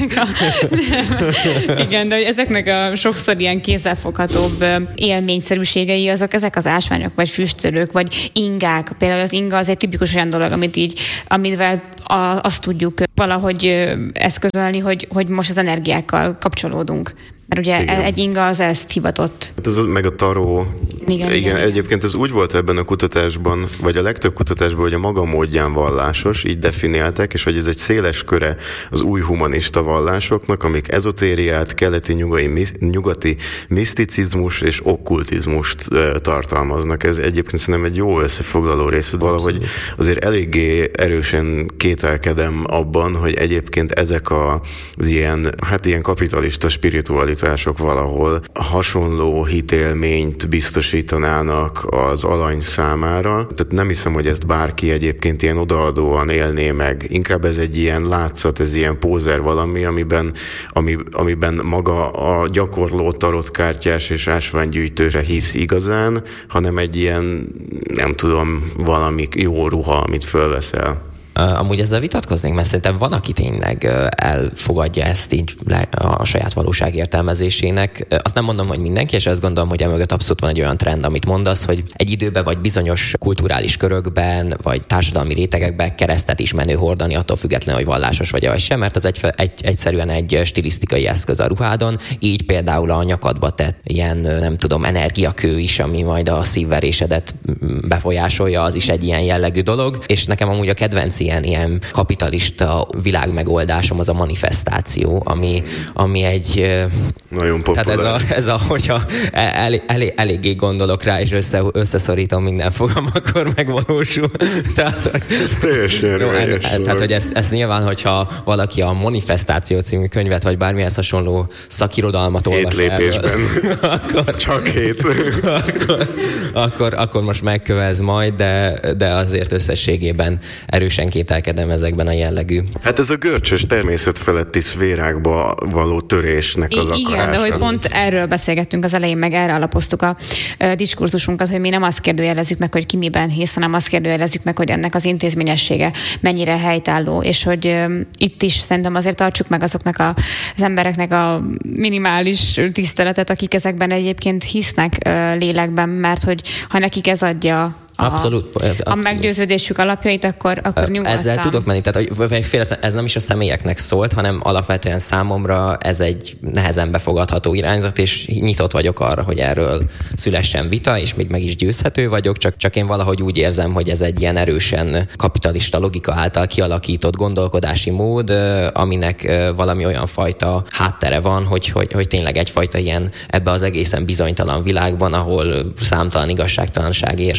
ezeknek a sokszor ilyen kézzelfoghatóbb élményszerűségei, ezek az ásványok, vagy füstölők, vagy ingák. Például az inga az egy tipikus olyan dolog, amivel azt tudjuk valahogy eszközölni, hogy most az energiákkal kapcsolódunk. Mert ugye egy inga az ezt hivatott. Hát ez meg a taró. Igen, egyébként ez úgy volt ebben a kutatásban, vagy a legtöbb kutatásban, hogy a maga módján vallásos, így definiálták, és hogy ez egy széles köre az új humanista vallásoknak, amik ezotériát, nyugati miszticizmus és okkultizmust tartalmaznak. Ez egyébként szerintem egy jó összefoglaló rész, valahogy azért eléggé erősen kételkedem abban, hogy egyébként ezek az ilyen kapitalista spiritualitások valahol hasonló hitélményt biztosítanának az alany számára. Tehát nem hiszem, hogy ezt bárki egyébként ilyen odaadóan élné meg. Inkább ez egy ilyen látszat, ez ilyen pózer valami, amiben maga a gyakorló tarotkártyás és ásványgyűjtőre hisz igazán, hanem egy ilyen, nem tudom, valami jó ruha, amit fölveszel. Amúgy ezzel vitatkoznénk, mert szerintem van, aki tényleg elfogadja ezt így a saját valóság értelmezésének. Azt nem mondom, hogy mindenki, és azt gondolom, hogy emögött abszolút van egy olyan trend, amit mondasz, hogy egy időben vagy bizonyos kulturális körökben, vagy társadalmi rétegekben keresztet is menő hordani, attól függetlenül, hogy vallásos vagy sem, mert az egyszerűen egy stilisztikai eszköz a ruhádon. Így például a nyakadba tett ilyen, nem tudom, energiakő is, ami majd a szívverésedet befolyásolja, az is egy ilyen jellegű dolog. És nekem amúgy a kedvenc ilyen kapitalista világmegoldásom az a manifestáció, ami egy... Nagyon populáris. Tehát ez hogyha eléggé gondolok rá, és összeszorítom minden fogam, akkor megvalósul. Tehát, ez teljesen tehát, hogy ezt nyilván, hogyha valaki a Manifestáció című könyvet, vagy bármilyen hasonló szakirodalmat olvas 7 lépésben. Akkor, csak 7. akkor most megkövez majd, de azért összességében erősen kételkedem ezekben a jellegű. Hát ez a görcsös természetfeletti szférákba való törésnek az akarása. Igen, de hogy pont erről beszélgettünk az elején, meg erre alapoztuk a diskurzusunkat, hogy mi nem azt kérdőjelezzük meg, hogy ki miben hisz, hanem azt kérdőjelezzük meg, hogy ennek az intézményessége mennyire helytálló, és hogy itt is szerintem azért tartsuk meg azoknak az embereknek a minimális tiszteletet, akik ezekben egyébként hisznek lélekben, mert hogy ha nekik ez adja Abszolút. A meggyőződésük alapjait, akkor nyugodtan. Ezzel tudok menni, tehát ez nem is a személyeknek szólt, hanem alapvetően számomra ez egy nehezen befogadható irányzat, és nyitott vagyok arra, hogy erről szülessen vita, és még meg is győzhető vagyok, csak én valahogy úgy érzem, hogy ez egy ilyen erősen kapitalista logika által kialakított gondolkodási mód, aminek valami olyan fajta háttere van, hogy tényleg egyfajta ilyen ebbe az egészen bizonytalan világban, ahol számtalan igazságtalanság ér, stb.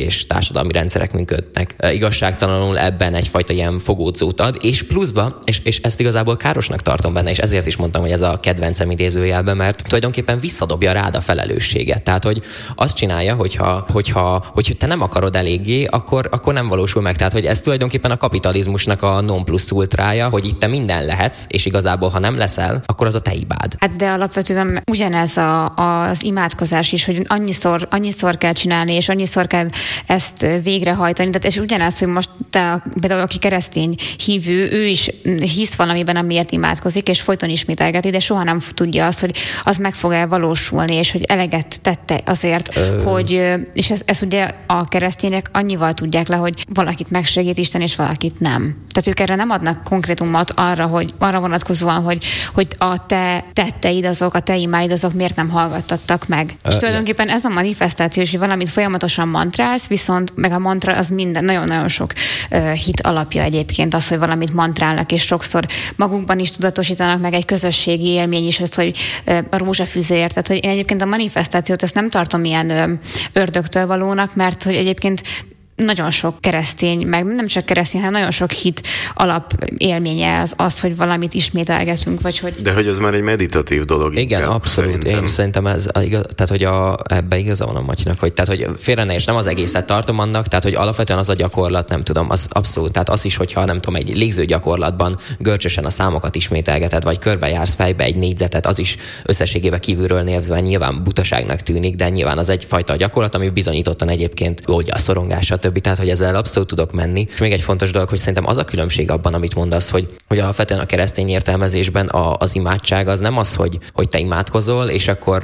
és társadalmi rendszerek működnek igazságtalanul, ebben egyfajta ilyen fogódzót ad, és pluszba, és ezt igazából károsnak tartom benne, és ezért is mondtam, hogy ez a kedvencem idézőjelben, mert tulajdonképpen visszadobja rád a felelősséget. Tehát, hogy azt csinálja, hogyha te nem akarod eléggé, akkor nem valósul meg. Tehát, hogy ez tulajdonképpen a kapitalizmusnak a non plus ultrája, hogy itt te minden lehetsz, és igazából, ha nem leszel, akkor az a te hibád. Hát de alapvetően ugyanez az imádkozás is, hogy annyiszor kell csinálni, és annyiszor kell ezt végrehajtani. Tehát és ugyanez, hogy most te, például aki keresztény hívő, ő is hisz valamiben, amiért imádkozik, és folyton ismételgeti, de soha nem tudja azt, hogy az meg fog elvalósulni, és hogy eleget tette azért, hogy, és ez ugye a keresztények annyival tudják le, hogy valakit megsegít Isten, és valakit nem. Tehát ők erre nem adnak konkrétumot arra vonatkozóan, hogy a te tetteid azok, a te imáid azok miért nem hallgattattak meg. És tulajdonképpen ez a manifestáció, hogy valamit folyamatosan mantrálsz, viszont meg a mantra az minden, nagyon-nagyon sok hit alapja egyébként az, hogy valamit mantrálnak, és sokszor magukban is tudatosítanak, meg egy közösségi élmény is az, hogy a rózsafüzéért. Tehát, hogy én egyébként a manifestációt ezt nem tartom ilyen ördögtől valónak, mert hogy egyébként nagyon sok keresztény, meg nem csak keresztény, hanem nagyon sok hit alapélménye az, hogy valamit ismételgetünk, vagy hogy... De hogy ez már egy meditatív dolog. Igen, abszolút. Szerintem. Én szerintem ez igaz, tehát hogy ebbe igaza van a Matyinak, hogy, tehát, hogy félre ne, és nem az egészet tartom annak, tehát hogy alapvetően az a gyakorlat, nem tudom, az abszolút, tehát az is, hogyha nem tudom, egy légző gyakorlatban görcsösen a számokat ismételgeted, vagy körbejársz fejbe egy négyzetet, az is összességében kívülről nézve nyilván butaságnak tűnik, de nyilván az egyfajta gyakorlat, ami bizonyítottan egyébként oldja a szorongást, tehát, hogy ezzel abszolút tudok menni. És még egy fontos dolog, hogy szerintem az a különbség abban, amit mondasz, hogy alapvetően a keresztény értelmezésben az imádság az nem az, hogy te imádkozol, és akkor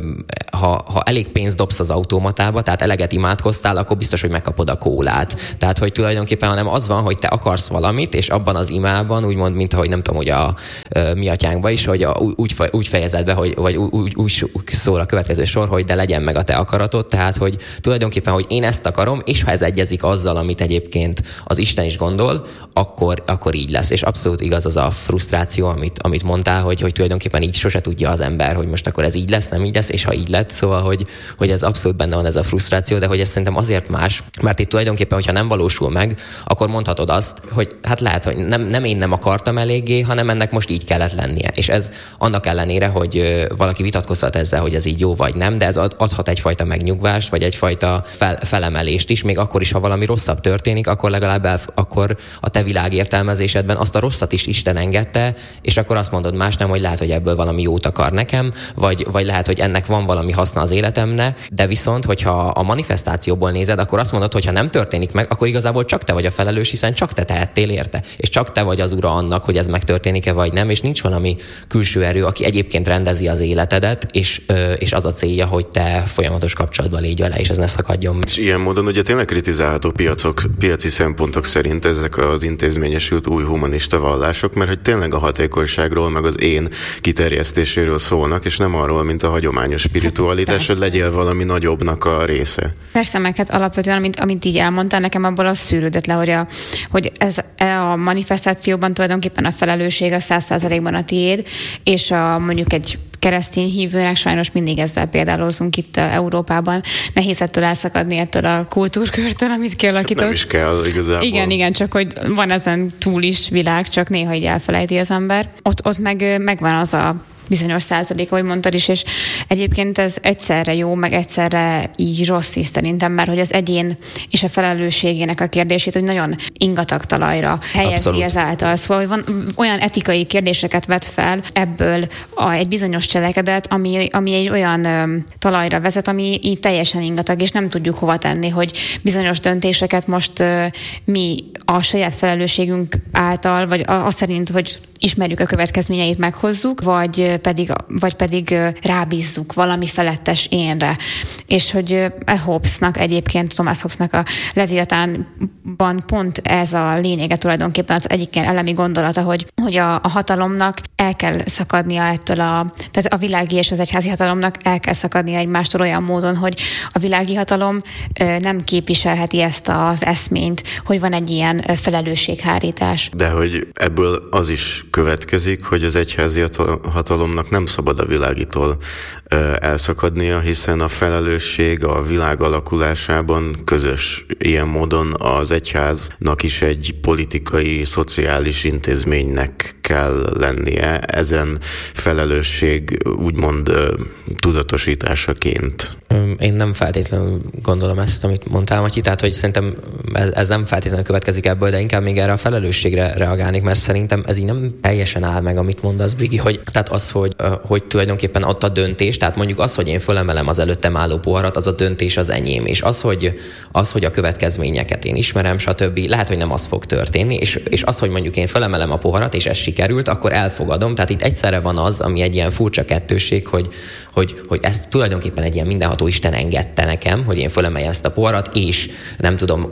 ha elég pénzt dobsz az automatába, tehát eleget imádkoztál, akkor biztos, hogy megkapod a kólát. Tehát, hogy tulajdonképpen hanem az van, hogy te akarsz valamit, és abban az imában, úgymond, mint ahogy nem tudom, hogy a mi atyánkban is, hogy úgy fejezed be, vagy úgy szól a következő sor, hogy de legyen meg a te akaratod, tehát, hogy tulajdonképpen, hogy én ezt akarom, és ha ez egyezik azzal, amit egyébként az Isten is gondol, akkor így lesz. És abszolút igaz az a frusztráció, amit mondtál, hogy tulajdonképpen így sose tudja az ember, hogy most akkor ez így lesz, nem így lesz, és ha így lett, szóval, hogy ez abszolút benne van ez a frusztráció, de hogy ez szerintem azért más, mert itt tulajdonképpen, hogyha nem valósul meg, akkor mondhatod azt, hogy hát lehet, hogy nem én nem akartam eléggé, hanem ennek most így kellett lennie. És ez annak ellenére, hogy valaki vitatkozhat ezzel, hogy ez így jó vagy nem, de ez adhat egyfajta megnyugvást, vagy egyfajta felemelést is, még akkor is, ha valami rosszabb történik, akkor legalább akkor a te világértelmezésedben azt a rosszat is Isten engedte, és akkor azt mondod más nem, hogy lehet, hogy ebből valami jót akar nekem, vagy lehet, hogy ennek van valami haszna az életemnek, de viszont, hogyha a manifestációból nézed, akkor azt mondod, hogy ha nem történik meg, akkor igazából csak te vagy a felelős, hiszen csak te tehettél érte, és csak te vagy az ura annak, hogy ez megtörténik-e vagy nem, és nincs valami külső erő, aki egyébként rendezi az életedet, és az a célja, hogy te folyamatos kapcsolatban légy vele, és ez ne szakadjon. És ilyen módon ugye tényleg kritizálható piaci szempontok szerint ezek az intézményesült új humanista vallások, mert hogy tényleg a hatékonyságról, meg az én kiterjesztéséről szólnak, és nem arról, mint a hagyományos spiritualitás, hogy legyél valami nagyobbnak a része. Persze, meg hát alapvetően, amit így elmondtál, nekem abból az szűrődött le, hogy ez a manifestációban tulajdonképpen a felelősség a 100%-ban a tiéd, és mondjuk egy keresztény hívőnek sajnos mindig ezzel példálozunk itt Európában. Nehéz ettől elszakadni ettől a kultúrkörtől, amit kialakított. Nem is kell igazából. Igen, csak hogy van ezen túl is világ, csak néha így elfelejti az ember. Ott megvan az a bizonyos százalék, ahogy mondtad is, és egyébként ez egyszerre jó, meg egyszerre így rossz is szerintem, mert hogy az egyén és a felelősségének a kérdését, hogy nagyon ingatag talajra helyezi ezáltal. Szóval van olyan etikai kérdéseket vet fel ebből egy bizonyos cselekedet, ami egy olyan talajra vezet, ami így teljesen ingatag, és nem tudjuk hova tenni, hogy bizonyos döntéseket most mi a saját felelősségünk által, vagy azt szerint, hogy ismerjük a következményeit, meghozzuk, vagy pedig rábízzuk valami felettes énre. És hogy Hobbesnak egyébként, Thomas Hobbesnak a Leviatánban pont ez a lényege tulajdonképpen az egyik ilyen elemi gondolata, hogy a hatalomnak el kell szakadnia ettől tehát a világi és az egyházi hatalomnak el kell szakadnia egymástól olyan módon, hogy a világi hatalom nem képviselheti ezt az eszményt, hogy van egy ilyen felelősséghárítás. De hogy ebből az is következik, hogy az egyházi hatalom hatalomnak nem szabad a világitól elszakadnia, hiszen a felelősség a világ alakulásában közös. Ilyen módon az egyháznak is egy politikai, szociális intézménynek kell lennie, ezen felelősség úgymond tudatosításaként. Én nem feltétlenül gondolom ezt, amit mondtál, Matyi, tehát hogy szerintem ez nem feltétlenül következik ebből, de inkább még erre a felelősségre reagálnék, mert szerintem ez így nem teljesen áll meg, amit mondasz, Brigi, hogy tehát az, hogy tulajdonképpen ott a döntés, tehát mondjuk az, hogy én fölemelem az előttem álló poharat, az a döntés az enyém, és az, hogy a következményeket én ismerem, stb. Lehet, hogy nem az fog történni, és az, hogy mondjuk én fölemelem a poharat, és ez sikerült, akkor elfogadom, tehát itt egyszerre van az, ami egy ilyen furcsa kettősség, hogy ez tulajdonképpen egy ilyen mindenható Isten engedte nekem, hogy én fölemeljem ezt a poharat, és nem tudom,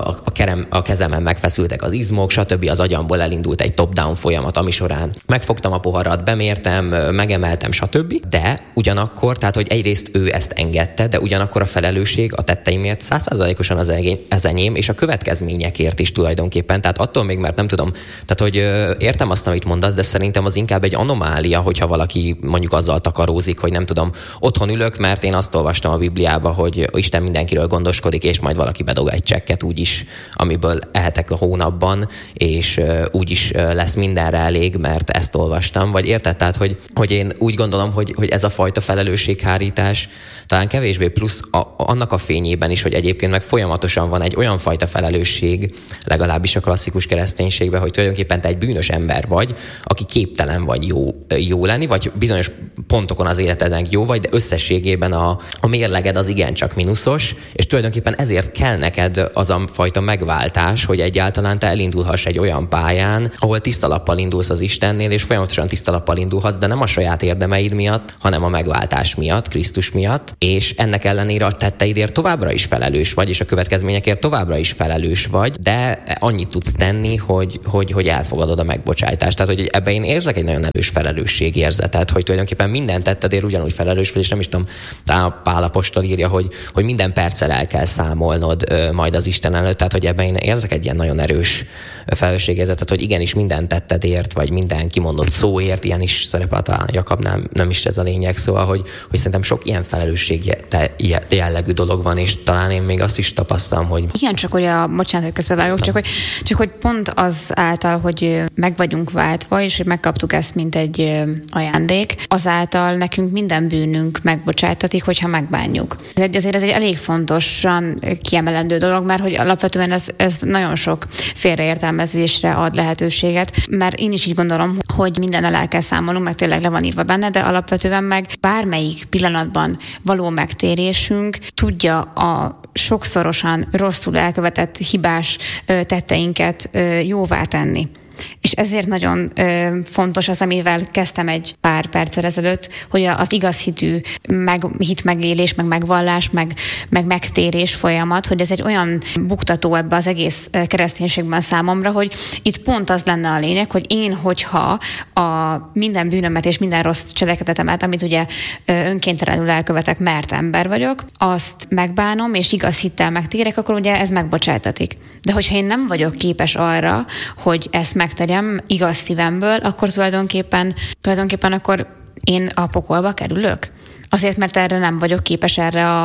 a kezemen megfeszültek az izmok, stb. Az agyamból elindult egy top-down folyamat, ami során megfogtam a poharat, bemértem, megemeltem, stb. De ugyanakkor, tehát hogy egyrészt ő ezt engedte, de ugyanakkor a felelősség a tetteimért 100%-osan az enyém, és a következményekért is tulajdonképpen. Tehát attól még, mert nem tudom, tehát hogy értem azt, amit mondasz, de szerintem az inkább egy anomália, hogyha valaki mondjuk azzal takarózik, hogy nem tudom, otthon ülök, mert én azt olvastam a Bibliába, hogy Isten mindenkiről gondoskodik, és majd valaki bedog egy csekket úgyis, amiből ehetek a hónapban, és úgyis lesz mindenre elég, mert ezt olvastam. Vagy érted? Tehát, hogy én úgy gondolom, hogy ez a fajta felelősséghárítás talán kevésbé plusz annak a fényében is, hogy egyébként meg folyamatosan van egy olyan fajta felelősség, legalábbis a klasszikus kereszténységben, hogy tulajdonképpen te egy bűnös ember vagy, aki képtelen vagy jó lenni, vagy bizonyos pontokon az életednek jó vagy, de összességében a mérleged az igencsak mínuszos, és tulajdonképpen ezért kell neked az a fajta megváltás, hogy egyáltalán te elindulhass egy olyan pályán, ahol tiszta lappal indulsz az Istennél, és folyamatosan tiszta lappal indulhatsz, de nem a saját érdemeid miatt, hanem a megváltás miatt, Krisztus miatt, és ennek ellenére a tetteidért továbbra is felelős vagy, és a következményekért továbbra is felelős vagy, de annyit tudsz tenni, hogy elfogadod a megbocsájtást. Tehát, hogy ebben én érzek egy nagyon erős felelősségérzetet, hogy tulajdonképpen minden tettedért ugyanúgy felelős vagy, és nem is tudom, talán Pál apostol írja, hogy minden perccel el kell számolnod majd az Isten előtt, tehát hogy ebben én érzek egy ilyen nagyon erős felelősségérzetet, hogy igenis minden tettedért, vagy minden kimondott szóért, ilyen is szerepel talán Jakabnál, nem is ez a lényeg, szóval, hogy szerintem sok ilyen felelősség jellegű dolog van, és talán én még azt is tapasztalom, hogy... Igen, csak hogy bocsánat, hogy közbevágok, csak hogy pont az által, hogy meg vagyunk váltva, és hogy megkaptuk ezt, mint egy ajándék, azáltal nekünk minden bűnünk megbocsájtatik, hogyha megbánjuk. Azért ez egy elég fontosan kiemelendő dolog, mert hogy alapvetően ez nagyon sok félreértelmezésre ad lehetőséget, mert én is így gondolom, hogy mindennel el kell számolnunk, meg tényleg le van írva benne, de alapvetően meg bármelyik pillanatban való megtérésünk tudja a sokszorosan rosszul elkövetett hibás tetteinket jóvá tenni. És ezért nagyon fontos az, amivel kezdtem egy pár perccel ezelőtt, hogy az igaz hitű hitmegélés, meg megvallás, meg megtérés folyamat, hogy ez egy olyan buktató ebbe az egész kereszténységben számomra, hogy itt pont az lenne a lényeg, hogy én, hogyha a minden bűnömet és minden rossz cselekedetemet, amit ugye önkéntelenül elkövetek, mert ember vagyok, azt megbánom, és igaz hittel megtérek, akkor ugye ez megbocsájtatik. De hogyha én nem vagyok képes arra, hogy ezt megtegyem igaz szívemből, akkor tulajdonképpen akkor én a pokolba kerülök. Azért, mert erre nem vagyok képes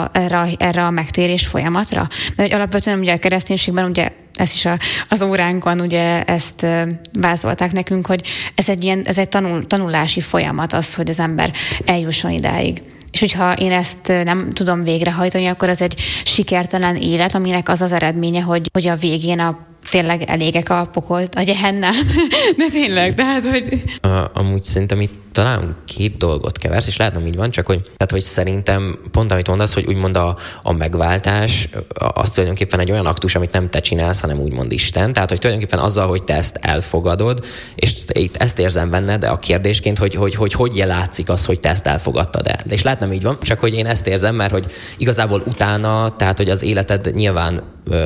erre a megtérés folyamatra. Mert alapvetően ugye a kereszténységben ugye ez is az óránkon ugye ezt vázolták nekünk, hogy ez egy tanulási folyamat az, hogy az ember eljusson idáig. És hogyha én ezt nem tudom végrehajtani, akkor az egy sikertelen élet, aminek az az eredménye, hogy a végén tényleg elégek a pokolt, a gyehennán. De tényleg, tehát, hogy... Amúgy szerintem itt talán két dolgot keversz, és lehet, nem így van, csak hogy szerintem pont amit mondasz, hogy úgymond a megváltás az tulajdonképpen egy olyan aktus, amit nem te csinálsz, hanem úgymond Isten. Tehát, hogy tulajdonképpen azzal, hogy te ezt elfogadod, és itt ezt érzem benned, de a kérdésként, hogy látszik az, hogy te ezt elfogadtad el. És lehet, nem így van, csak hogy én ezt érzem, mert hogy igazából utána, tehát, hogy az életed nyilván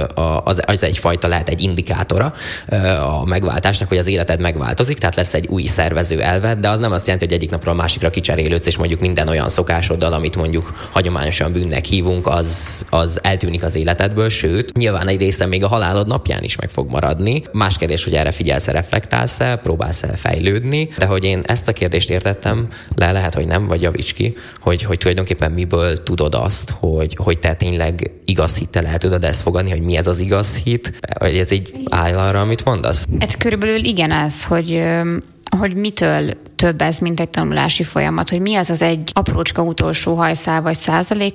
az egyfajta lehet egy indikátora a megváltásnak, hogy az életed megváltozik, tehát lesz egy új szervező elved, de az nem azt jelenti, jelenti, hogy egyik napról a másikra kicserélődsz, és mondjuk minden olyan szokásoddal, amit mondjuk hagyományosan bűnnek hívunk, az eltűnik az életedből, sőt, nyilván egy része még a halálod napján is meg fog maradni. Más kérdés, hogy erre figyelsz-e, reflektálsz-e, próbálsz-e fejlődni, de hogy én ezt a kérdést értettem, lehet, hogy nem, vagy javíts ki, hogy tulajdonképpen miből tudod azt, hogy te tényleg igaz hittel el tudod ezt fogadni, hogy mi ez az igaz hit, vagy ez így áll arra, amit mondasz? Ez körülbelül igen ez, hogy mitől több ez, mint egy tanulási folyamat, hogy mi az egy aprócska utolsó hajszál vagy százalék,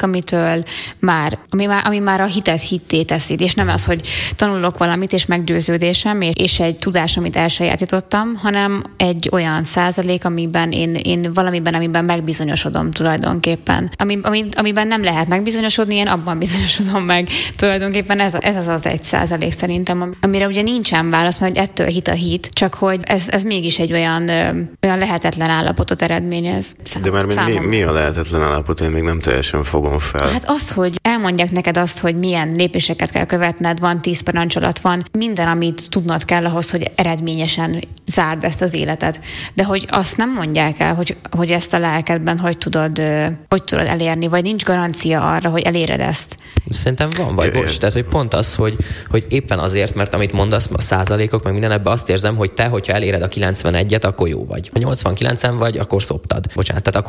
ami már a hitet hitté teszi, és nem az, hogy tanulok valamit, és meggyőződésem, és egy tudás, amit elsajátítottam, hanem egy olyan százalék, amiben én amiben megbizonyosodom tulajdonképpen. Amiben nem lehet megbizonyosodni, én abban bizonyosodom meg. Tulajdonképpen ez az 1% szerintem, amire ugye nincsen válasz, mert ettől hit a hit, csak hogy ez mégis egy olyan lehetetlen állapotot eredményez. De már mi a lehetetlen állapot? Én még nem teljesen fogom fel. Hát azt, hogy elmondják neked azt, hogy milyen lépéseket kell követned, van 10 parancsolat, van minden, amit tudnod kell ahhoz, hogy eredményesen zárd ezt az életet. De hogy azt nem mondják el, hogy ezt a lelkedben hogy tudod elérni, vagy nincs garancia arra, hogy eléred ezt. Szerintem van, vagy bocs. Tehát, hogy pont az, hogy éppen azért, mert amit mondasz, a százalékok, meg minden, ebben azt érzem, hogy te, hogyha eléred a 91-et, akkor jó vagy. Ha 89-en vagy, akkor szoptad. Bocsánat, tehát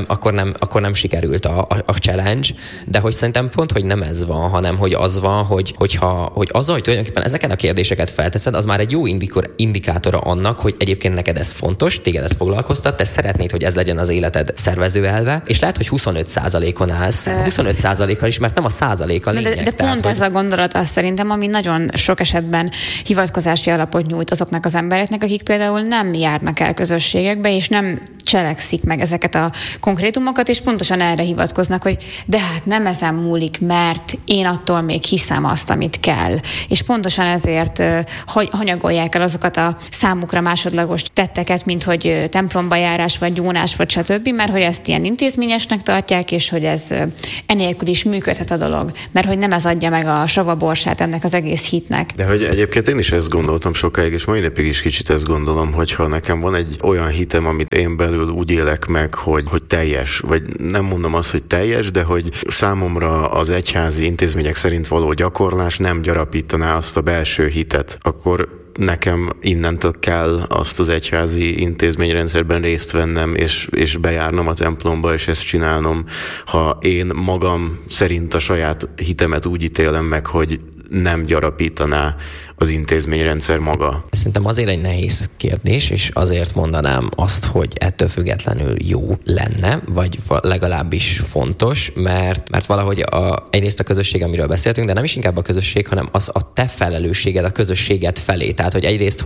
akkor nem sikerült a challenge, de hogy szerintem pont, hogy nem ez van, hanem hogy az van, hogy azzal, hogy tulajdonképpen ezeken a kérdéseket felteszed, az már egy jó indikátora annak, hogy egyébként neked ez fontos, téged ez foglalkoztat, te szeretnéd, hogy ez legyen az életed szervezőelve, és lehet, hogy 25%-on állsz, 25%-kal is, mert nem a százalék a lényeg. De pont ez a gondolat az szerintem, ami nagyon sok esetben hivatkozási alapot nyújt azoknak az embereknek, akik például nem járnak el közösségekbe, és nem cselekszik meg ezeket a konkrétumokat, és pontosan erre hivatkoznak, hogy de hát nem ezen múlik, mert én attól még hiszem azt, amit kell. És pontosan ezért hanyagolják el azokat a számukra másodlagos tetteket, mint hogy templomba járás, vagy gyónás, vagy stb., mert hogy ezt ilyen intézményesnek tartják, és hogy ez enélkül is működhet a dolog, mert hogy nem ez adja meg a savaborsát ennek az egész hitnek. De hogy egyébként én is ezt gondoltam sokáig, és mai napig is kicsit ezt gondolom, hogyha nekem van egy olyan hitem, amit én belül úgy élek meg, hogy teljes, vagy nem mondom azt, hogy teljes, de hogy számomra az egyházi intézmények szerint való gyakorlás nem gyarapítaná azt a belső hitet, akkor nekem innentől kell azt az egyházi intézményrendszerben részt vennem, és bejárnom a templomba, és ezt csinálnom, ha én magam szerint a saját hitemet úgy ítélem meg, hogy nem gyarapítaná az intézményrendszer maga. Szerintem azért egy nehéz kérdés, és azért mondanám azt, hogy ettől függetlenül jó lenne, vagy legalábbis fontos, mert valahogy egyrészt a közösség, amiről beszéltünk, de nem is inkább a közösség, hanem az a te felelősséged a közösséget felé. Tehát, hogy egyrészt,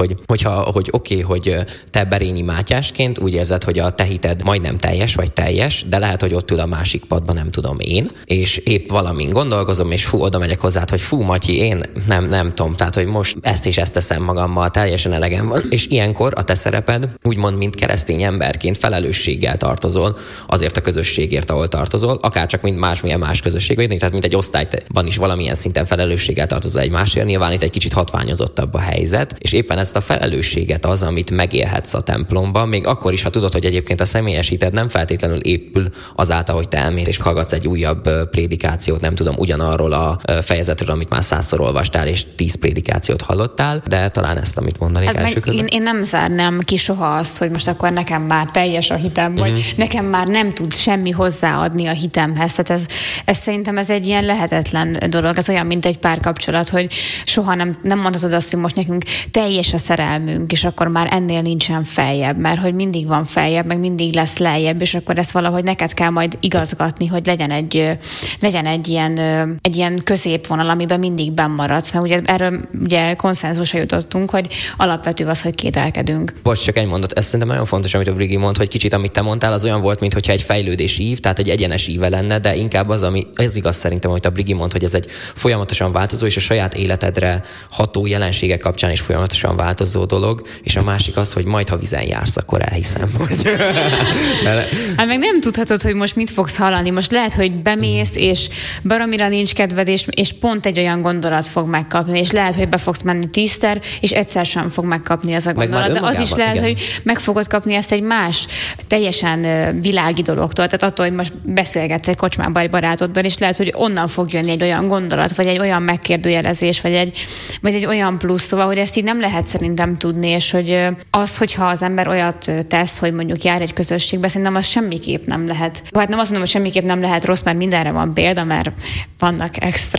hogy te Berényi Mátyásként úgy érzed, hogy a te hited majdnem teljes, vagy teljes, de lehet, hogy ott ül a másik padban, nem tudom én, és épp valamin gondolkozom, és oda megyek hozzád, hogy Matyi, én nem tudom, tehát, hogy most ezt és ezt teszem magammal, teljesen elegem van. És ilyenkor a te szereped, úgymond, mint keresztény emberként felelősséggel tartozol azért a közösségért, ahol tartozol, akár csak mint másmilyen más közösség, tehát mint egy osztályban is valamilyen szinten felelősséggel tartozol egymásért, nyilván itt egy kicsit hatványozottabb a helyzet, és éppen ezt a felelősséget az, amit megélhetsz a templomban, még akkor is, ha tudod, hogy egyébként a személyes hited nem feltétlenül épül azáltal, hogy te elmész és hallgatsz egy újabb prédikációt, nem tudom, ugyanarról a fejezetről, amit már 100-szor olvastál, és 10 prédikációt hallottál, de talán ezt, amit mondanék első körben. Én nem zárnám ki soha azt, hogy most akkor nekem már teljes a hitem, vagy nekem már nem tud semmi hozzáadni a hitemhez. Tehát ez szerintem ez egy ilyen lehetetlen dolog. Ez olyan, mint egy párkapcsolat, hogy soha nem mondhatod azt, hogy most nekünk teljes a szerelmünk, és akkor már ennél nincsen feljebb, mert hogy mindig van feljebb, meg mindig lesz lejjebb, és akkor ezt valahogy neked kell majd igazgatni, hogy legyen egy ilyen középvonal, amiben mindig bennmaradsz, mert ugye erről konszenzusra jutottunk, hogy alapvető az, hogy kételkedünk. Bocs, csak egy mondat, ez szerintem nagyon fontos, amit a Brigi mond, hogy kicsit amit te mondtál, az olyan volt, mintha egy fejlődési ív, tehát egy egyenes íve lenne, de inkább ez igaz szerintem, amit a Brigi mond, hogy ez egy folyamatosan változó, és a saját életedre ható jelenségek kapcsán is folyamatosan változó dolog, és a másik az, hogy majd ha vizen jársz, akkor elhiszem. Hát meg nem tudhatod, hogy most mit fogsz hallani. Most lehet, hogy bemész, és baromira nincs kedved, és pont egy olyan gondolat fog megkapni, és lehet, hogy be fogsz menni 10-szer, és egyszer sem fog megkapni az a gondolat. De az is lehet, igen, hogy meg fogod kapni ezt egy más, teljesen világi dologtól. Tehát attól, hogy most beszélgetsz egy kocsmában egy barátoddal, és lehet, hogy onnan fog jönni egy olyan gondolat, vagy egy olyan megkérdőjelezés, vagy egy olyan plusz, szóval, hogy ezt így nem lehet szerintem tudni, és hogy az, hogyha az ember olyat tesz, hogy mondjuk jár egy közösségbe, szerintem az semmiképp nem lehet. Hát nem azt mondom, hogy semmiképp nem lehet rossz, mert mindenre van példa, mert vannak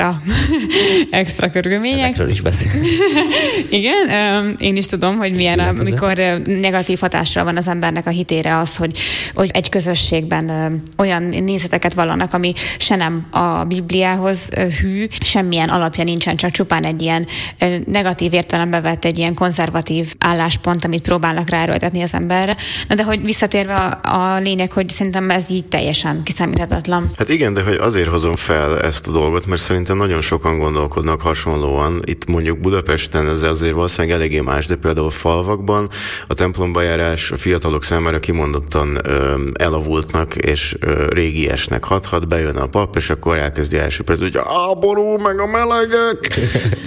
extra körülmények. Ezekről is beszélünk. Igen, én is tudom, hogy milyen, amikor negatív hatással van az embernek a hitére az, hogy egy közösségben olyan nézeteket vallanak, ami se nem a Bibliához hű, semmilyen alapja nincsen, csak csupán egy ilyen negatív értelembe vett, egy ilyen konzervatív álláspont, amit próbálnak ráerőltetni az emberre. De hogy visszatérve a lényeg, hogy szerintem ez így teljesen kiszámíthatatlan. Hát igen, de hogy azért hozom fel ezt a dolgot, mert szerintem nagyon sokan gondolkodnak hasonlóan. Itt mondjuk Budapesten ez azért valószínűleg eléggé más, de például falvakban a templomba járás a fiatalok számára kimondottan elavultnak és régiesnek hathat, bejön a pap, és akkor elkezdi első percben, hogy háború, meg a melegek!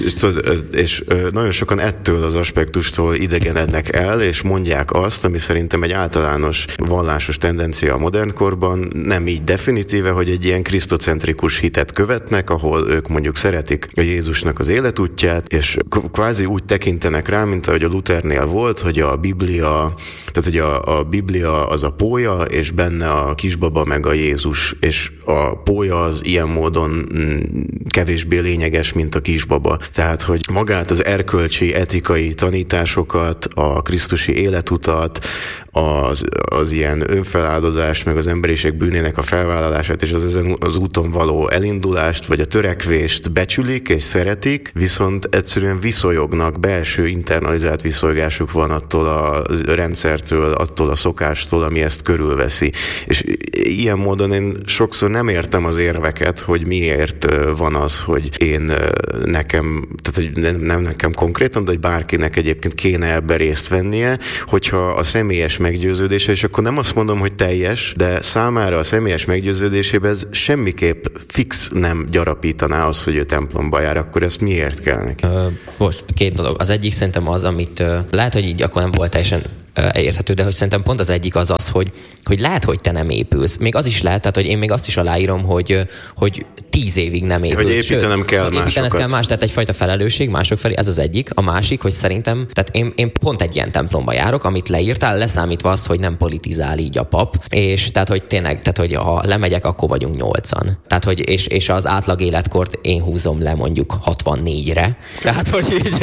és nagyon sokan ettől az aspektustól idegenednek el, és mondják azt, ami szerintem egy általános vallásos tendencia a modern korban, nem így definitíve, hogy egy ilyen krisztocentrikus hitet követnek, ahol ők mondjuk szeretik a Jézusnak az életútját, és kvázi úgy tekintenek rá, mint ahogy a Luthernél volt, hogy a Biblia, tehát hogy a Biblia az a pólya, és benne a kisbaba meg a Jézus, és a pólya az ilyen módon kevésbé lényeges, mint a kisbaba. Tehát, hogy magát az erkölcsi, etikai tanításokat, a krisztusi életutat, az ilyen önfeláldozást, meg az emberiség bűnének a felvállalását, és az úton való elindulást, vagy a törekvést becsülik és szeretik, viszont egyszerűen viszonyognak, belső internalizált viszolygásuk van attól a rendszertől, attól a szokástól, ami ezt körülveszi. És ilyen módon én sokszor nem értem az érveket, hogy miért van az, hogy nekem, tehát hogy nem nekem konkrétan, de hogy bárkinek egyébként kéne ebbe részt vennie, hogyha a személyes meggyőződése, és akkor nem azt mondom, hogy teljes, de számára a személyes meggyőződésében ez semmiképp fix nem gyarapítaná az, hogy ő templomba jár, akkor ezt miért kell neki? Most két dolog. Az egyik szerintem az, amit lehet, hogy így akkor nem volt teljesen érthető, de hogy szerintem pont az egyik az, hogy lehet, hogy te nem épülsz. Még az is lehet, tehát, hogy én még azt is aláírom, hogy 10 évig nem épülsz. Hogy építenem kell másokat. Tehát egyfajta felelősség mások felé, ez az egyik. A másik, hogy szerintem, tehát én pont egy ilyen templomba járok, amit leírtál, leszámítva azt, hogy nem politizál így a pap, és tehát, hogy tényleg, tehát, hogy ha lemegyek, akkor vagyunk 8-an. Tehát, hogy és az átlag életkort én húzom le mondjuk 64-re. Tehát, hogy így,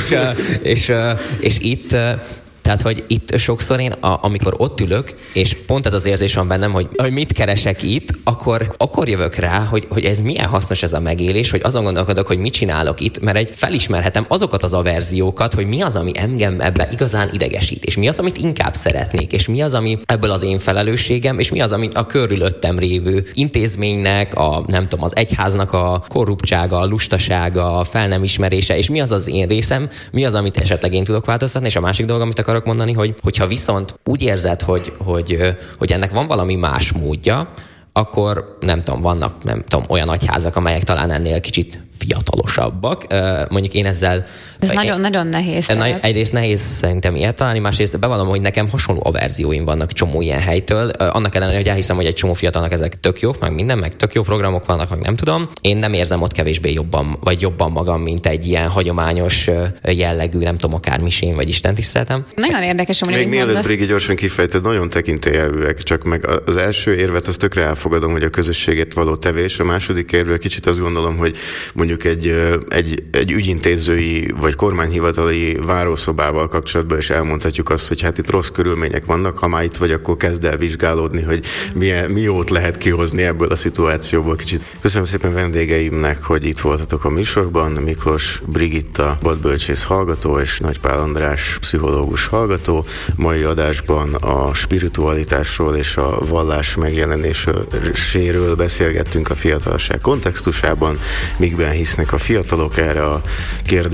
és itt tehát, hogy itt sokszor én, amikor ott ülök, és pont ez az érzés van bennem, hogy mit keresek itt, akkor jövök rá, hogy ez milyen hasznos ez a megélés, hogy azon gondolkodok, hogy mit csinálok itt, mert felismerhetem azokat az averziókat, hogy mi az, ami engem ebbe igazán idegesít, és mi az, amit inkább szeretnék, és mi az, ami ebből az én felelősségem, és mi az, amit a körülöttem lévő intézménynek, nem tudom, az egyháznak a korruptsága, a lustasága, a fel nem ismerése, és mi az az én részem, mi az, amit esetleg én tudok változtatni, és a másik dolog, amit akarok mondani, hogyha viszont úgy érzed, hogy ennek van valami más módja, akkor vannak olyan nagyházak, amelyek talán ennél kicsit fiatalosabbak. Mondjuk én ezzel... Ez nagyon nehéz. Egyrészt nehéz szerintem ilyet találni, másrészt bevallom, hogy nekem hasonló averzióim vannak csomó ilyen helytől. Annak ellenére, hogy elhiszem, hogy egy csomó fiatalnak ezek tök jók, meg minden, meg tök jó programok vannak, meg nem tudom. Én nem érzem ott kevésbé jobban magam, mint egy ilyen hagyományos jellegű, nem tudom, akár misén, vagy istentiszteletem. Nagyon érdekes, hogy még mielőtt Brigi gyorsan kifejted, nagyon tekintélyelvűek, csak meg az első érvet azt tökre elfogadom, hogy a közösségért való tevés. A második érvről kicsit azt gondolom, hogy mondjuk egy ügyintézői vagy kormányhivatali várószobával kapcsolatban is elmondhatjuk azt, hogy hát itt rossz körülmények vannak, ha már itt vagy, akkor kezd el vizsgálódni, hogy mi jót lehet kihozni ebből a szituációból kicsit. Köszönöm szépen vendégeimnek, hogy itt voltatok a műsorban. Miklós Brigitta, vadbölcsész hallgató és Nagy Pál András pszichológus hallgató. Mai adásban a spiritualitásról és a vallás megjelenéséről beszélgettünk a fiatalság kontextusában, mikben hisznek a fiatalok. Erre a kérdésre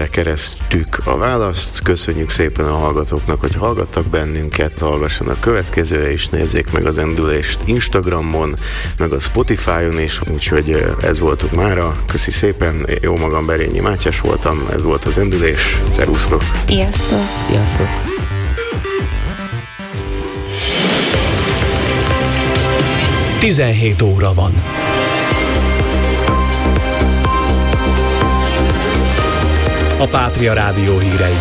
bekeresztük a választ. Köszönjük szépen a hallgatóknak, hogy hallgattak bennünket, hallgassanak következőre is, nézzék meg az Endülést Instagramon, meg a Spotify-on is, úgyhogy ez voltunk mára. Köszi szépen, jó magam Berényi Mátyás voltam, ez volt az Endülés. Szerusztok! Sziasztok! Sziasztok! 17 óra van. A Pátria Rádió hírei.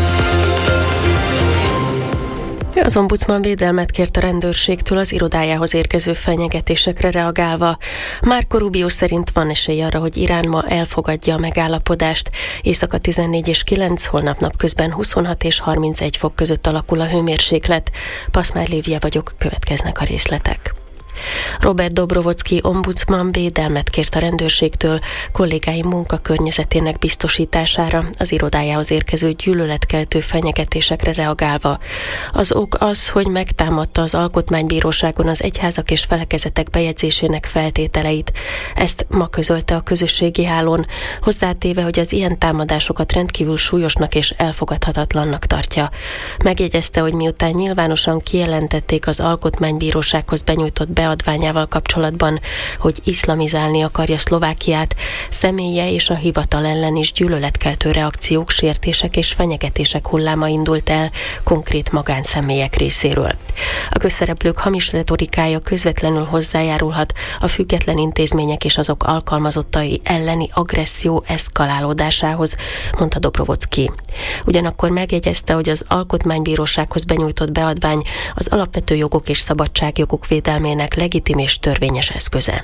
Az ombudsman védelmet kért a rendőrségtől az irodájához érkező fenyegetésekre reagálva. Marco Rubio szerint van esély arra, hogy Irán ma elfogadja a megállapodást. Éjszaka 14 és 9, holnap napközben 26 és 31 fok között alakul a hőmérséklet. Paszmár Lévia vagyok, következnek a részletek. Robert Dobrovolszky ombudsman védelmet kért a rendőrségtől kollégái munkakörnyezetének biztosítására, az irodájához érkező gyűlöletkeltő fenyegetésekre reagálva. Az ok az, hogy megtámadta az Alkotmánybíróságon az egyházak és felekezetek bejegyzésének feltételeit. Ezt ma közölte a közösségi hálón, hozzátéve, hogy az ilyen támadásokat rendkívül súlyosnak és elfogadhatatlannak tartja. Megjegyezte, hogy miután nyilvánosan kijelentették az Alkotmánybírósághoz benyújtott beadványával kapcsolatban, hogy iszlamizálni akarja Szlovákiát, személye és a hivatal ellen is gyűlöletkeltő reakciók, sértések és fenyegetések hulláma indult el konkrét magánszemélyek részéről. A közszereplők hamis retorikája közvetlenül hozzájárulhat a független intézmények és azok alkalmazottai elleni agresszió eszkalálódásához, mondta Dobrovolszky. Ugyanakkor megjegyezte, hogy az Alkotmánybírósághoz benyújtott beadvány az alapvető jogok és szabadságjogok védelmének legitim és törvényes eszköze.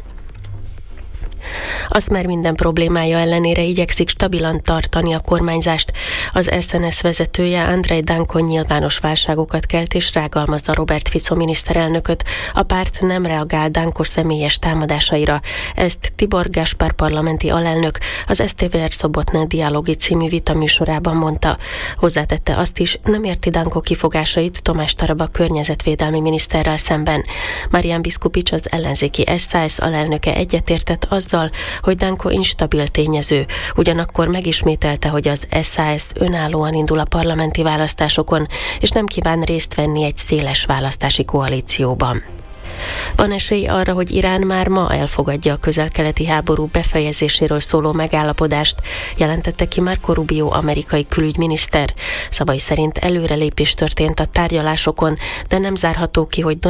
Azt már minden problémája ellenére igyekszik stabilan tartani a kormányzást. Az SNS vezetője Andrej Danko nyilvános válságokat kelt és rágalmazza Robert Fico miniszterelnököt. A párt nem reagál Danko személyes támadásaira. Ezt Tibor Gaspar parlamenti alelnök az STVR Sobotne Dialogi című vitaműsorában mondta. Hozzátette azt is, nem érti Danko kifogásait Tomás Taraba környezetvédelmi miniszterrel szemben. Marian Biskupics, az ellenzéki SZSZ alelnöke egyetértett azzal, hogy Danko instabil tényező, ugyanakkor megismételte, hogy az SZSZ önállóan indul a parlamenti választásokon, és nem kíván részt venni egy széles választási koalícióban. Van esély arra, hogy Irán már ma elfogadja a közel-keleti háború befejezéséről szóló megállapodást, jelentette ki Marco Rubio amerikai külügyminiszter. Szavai szerint előrelépés történt a tárgyalásokon, de nem zárható ki, hogy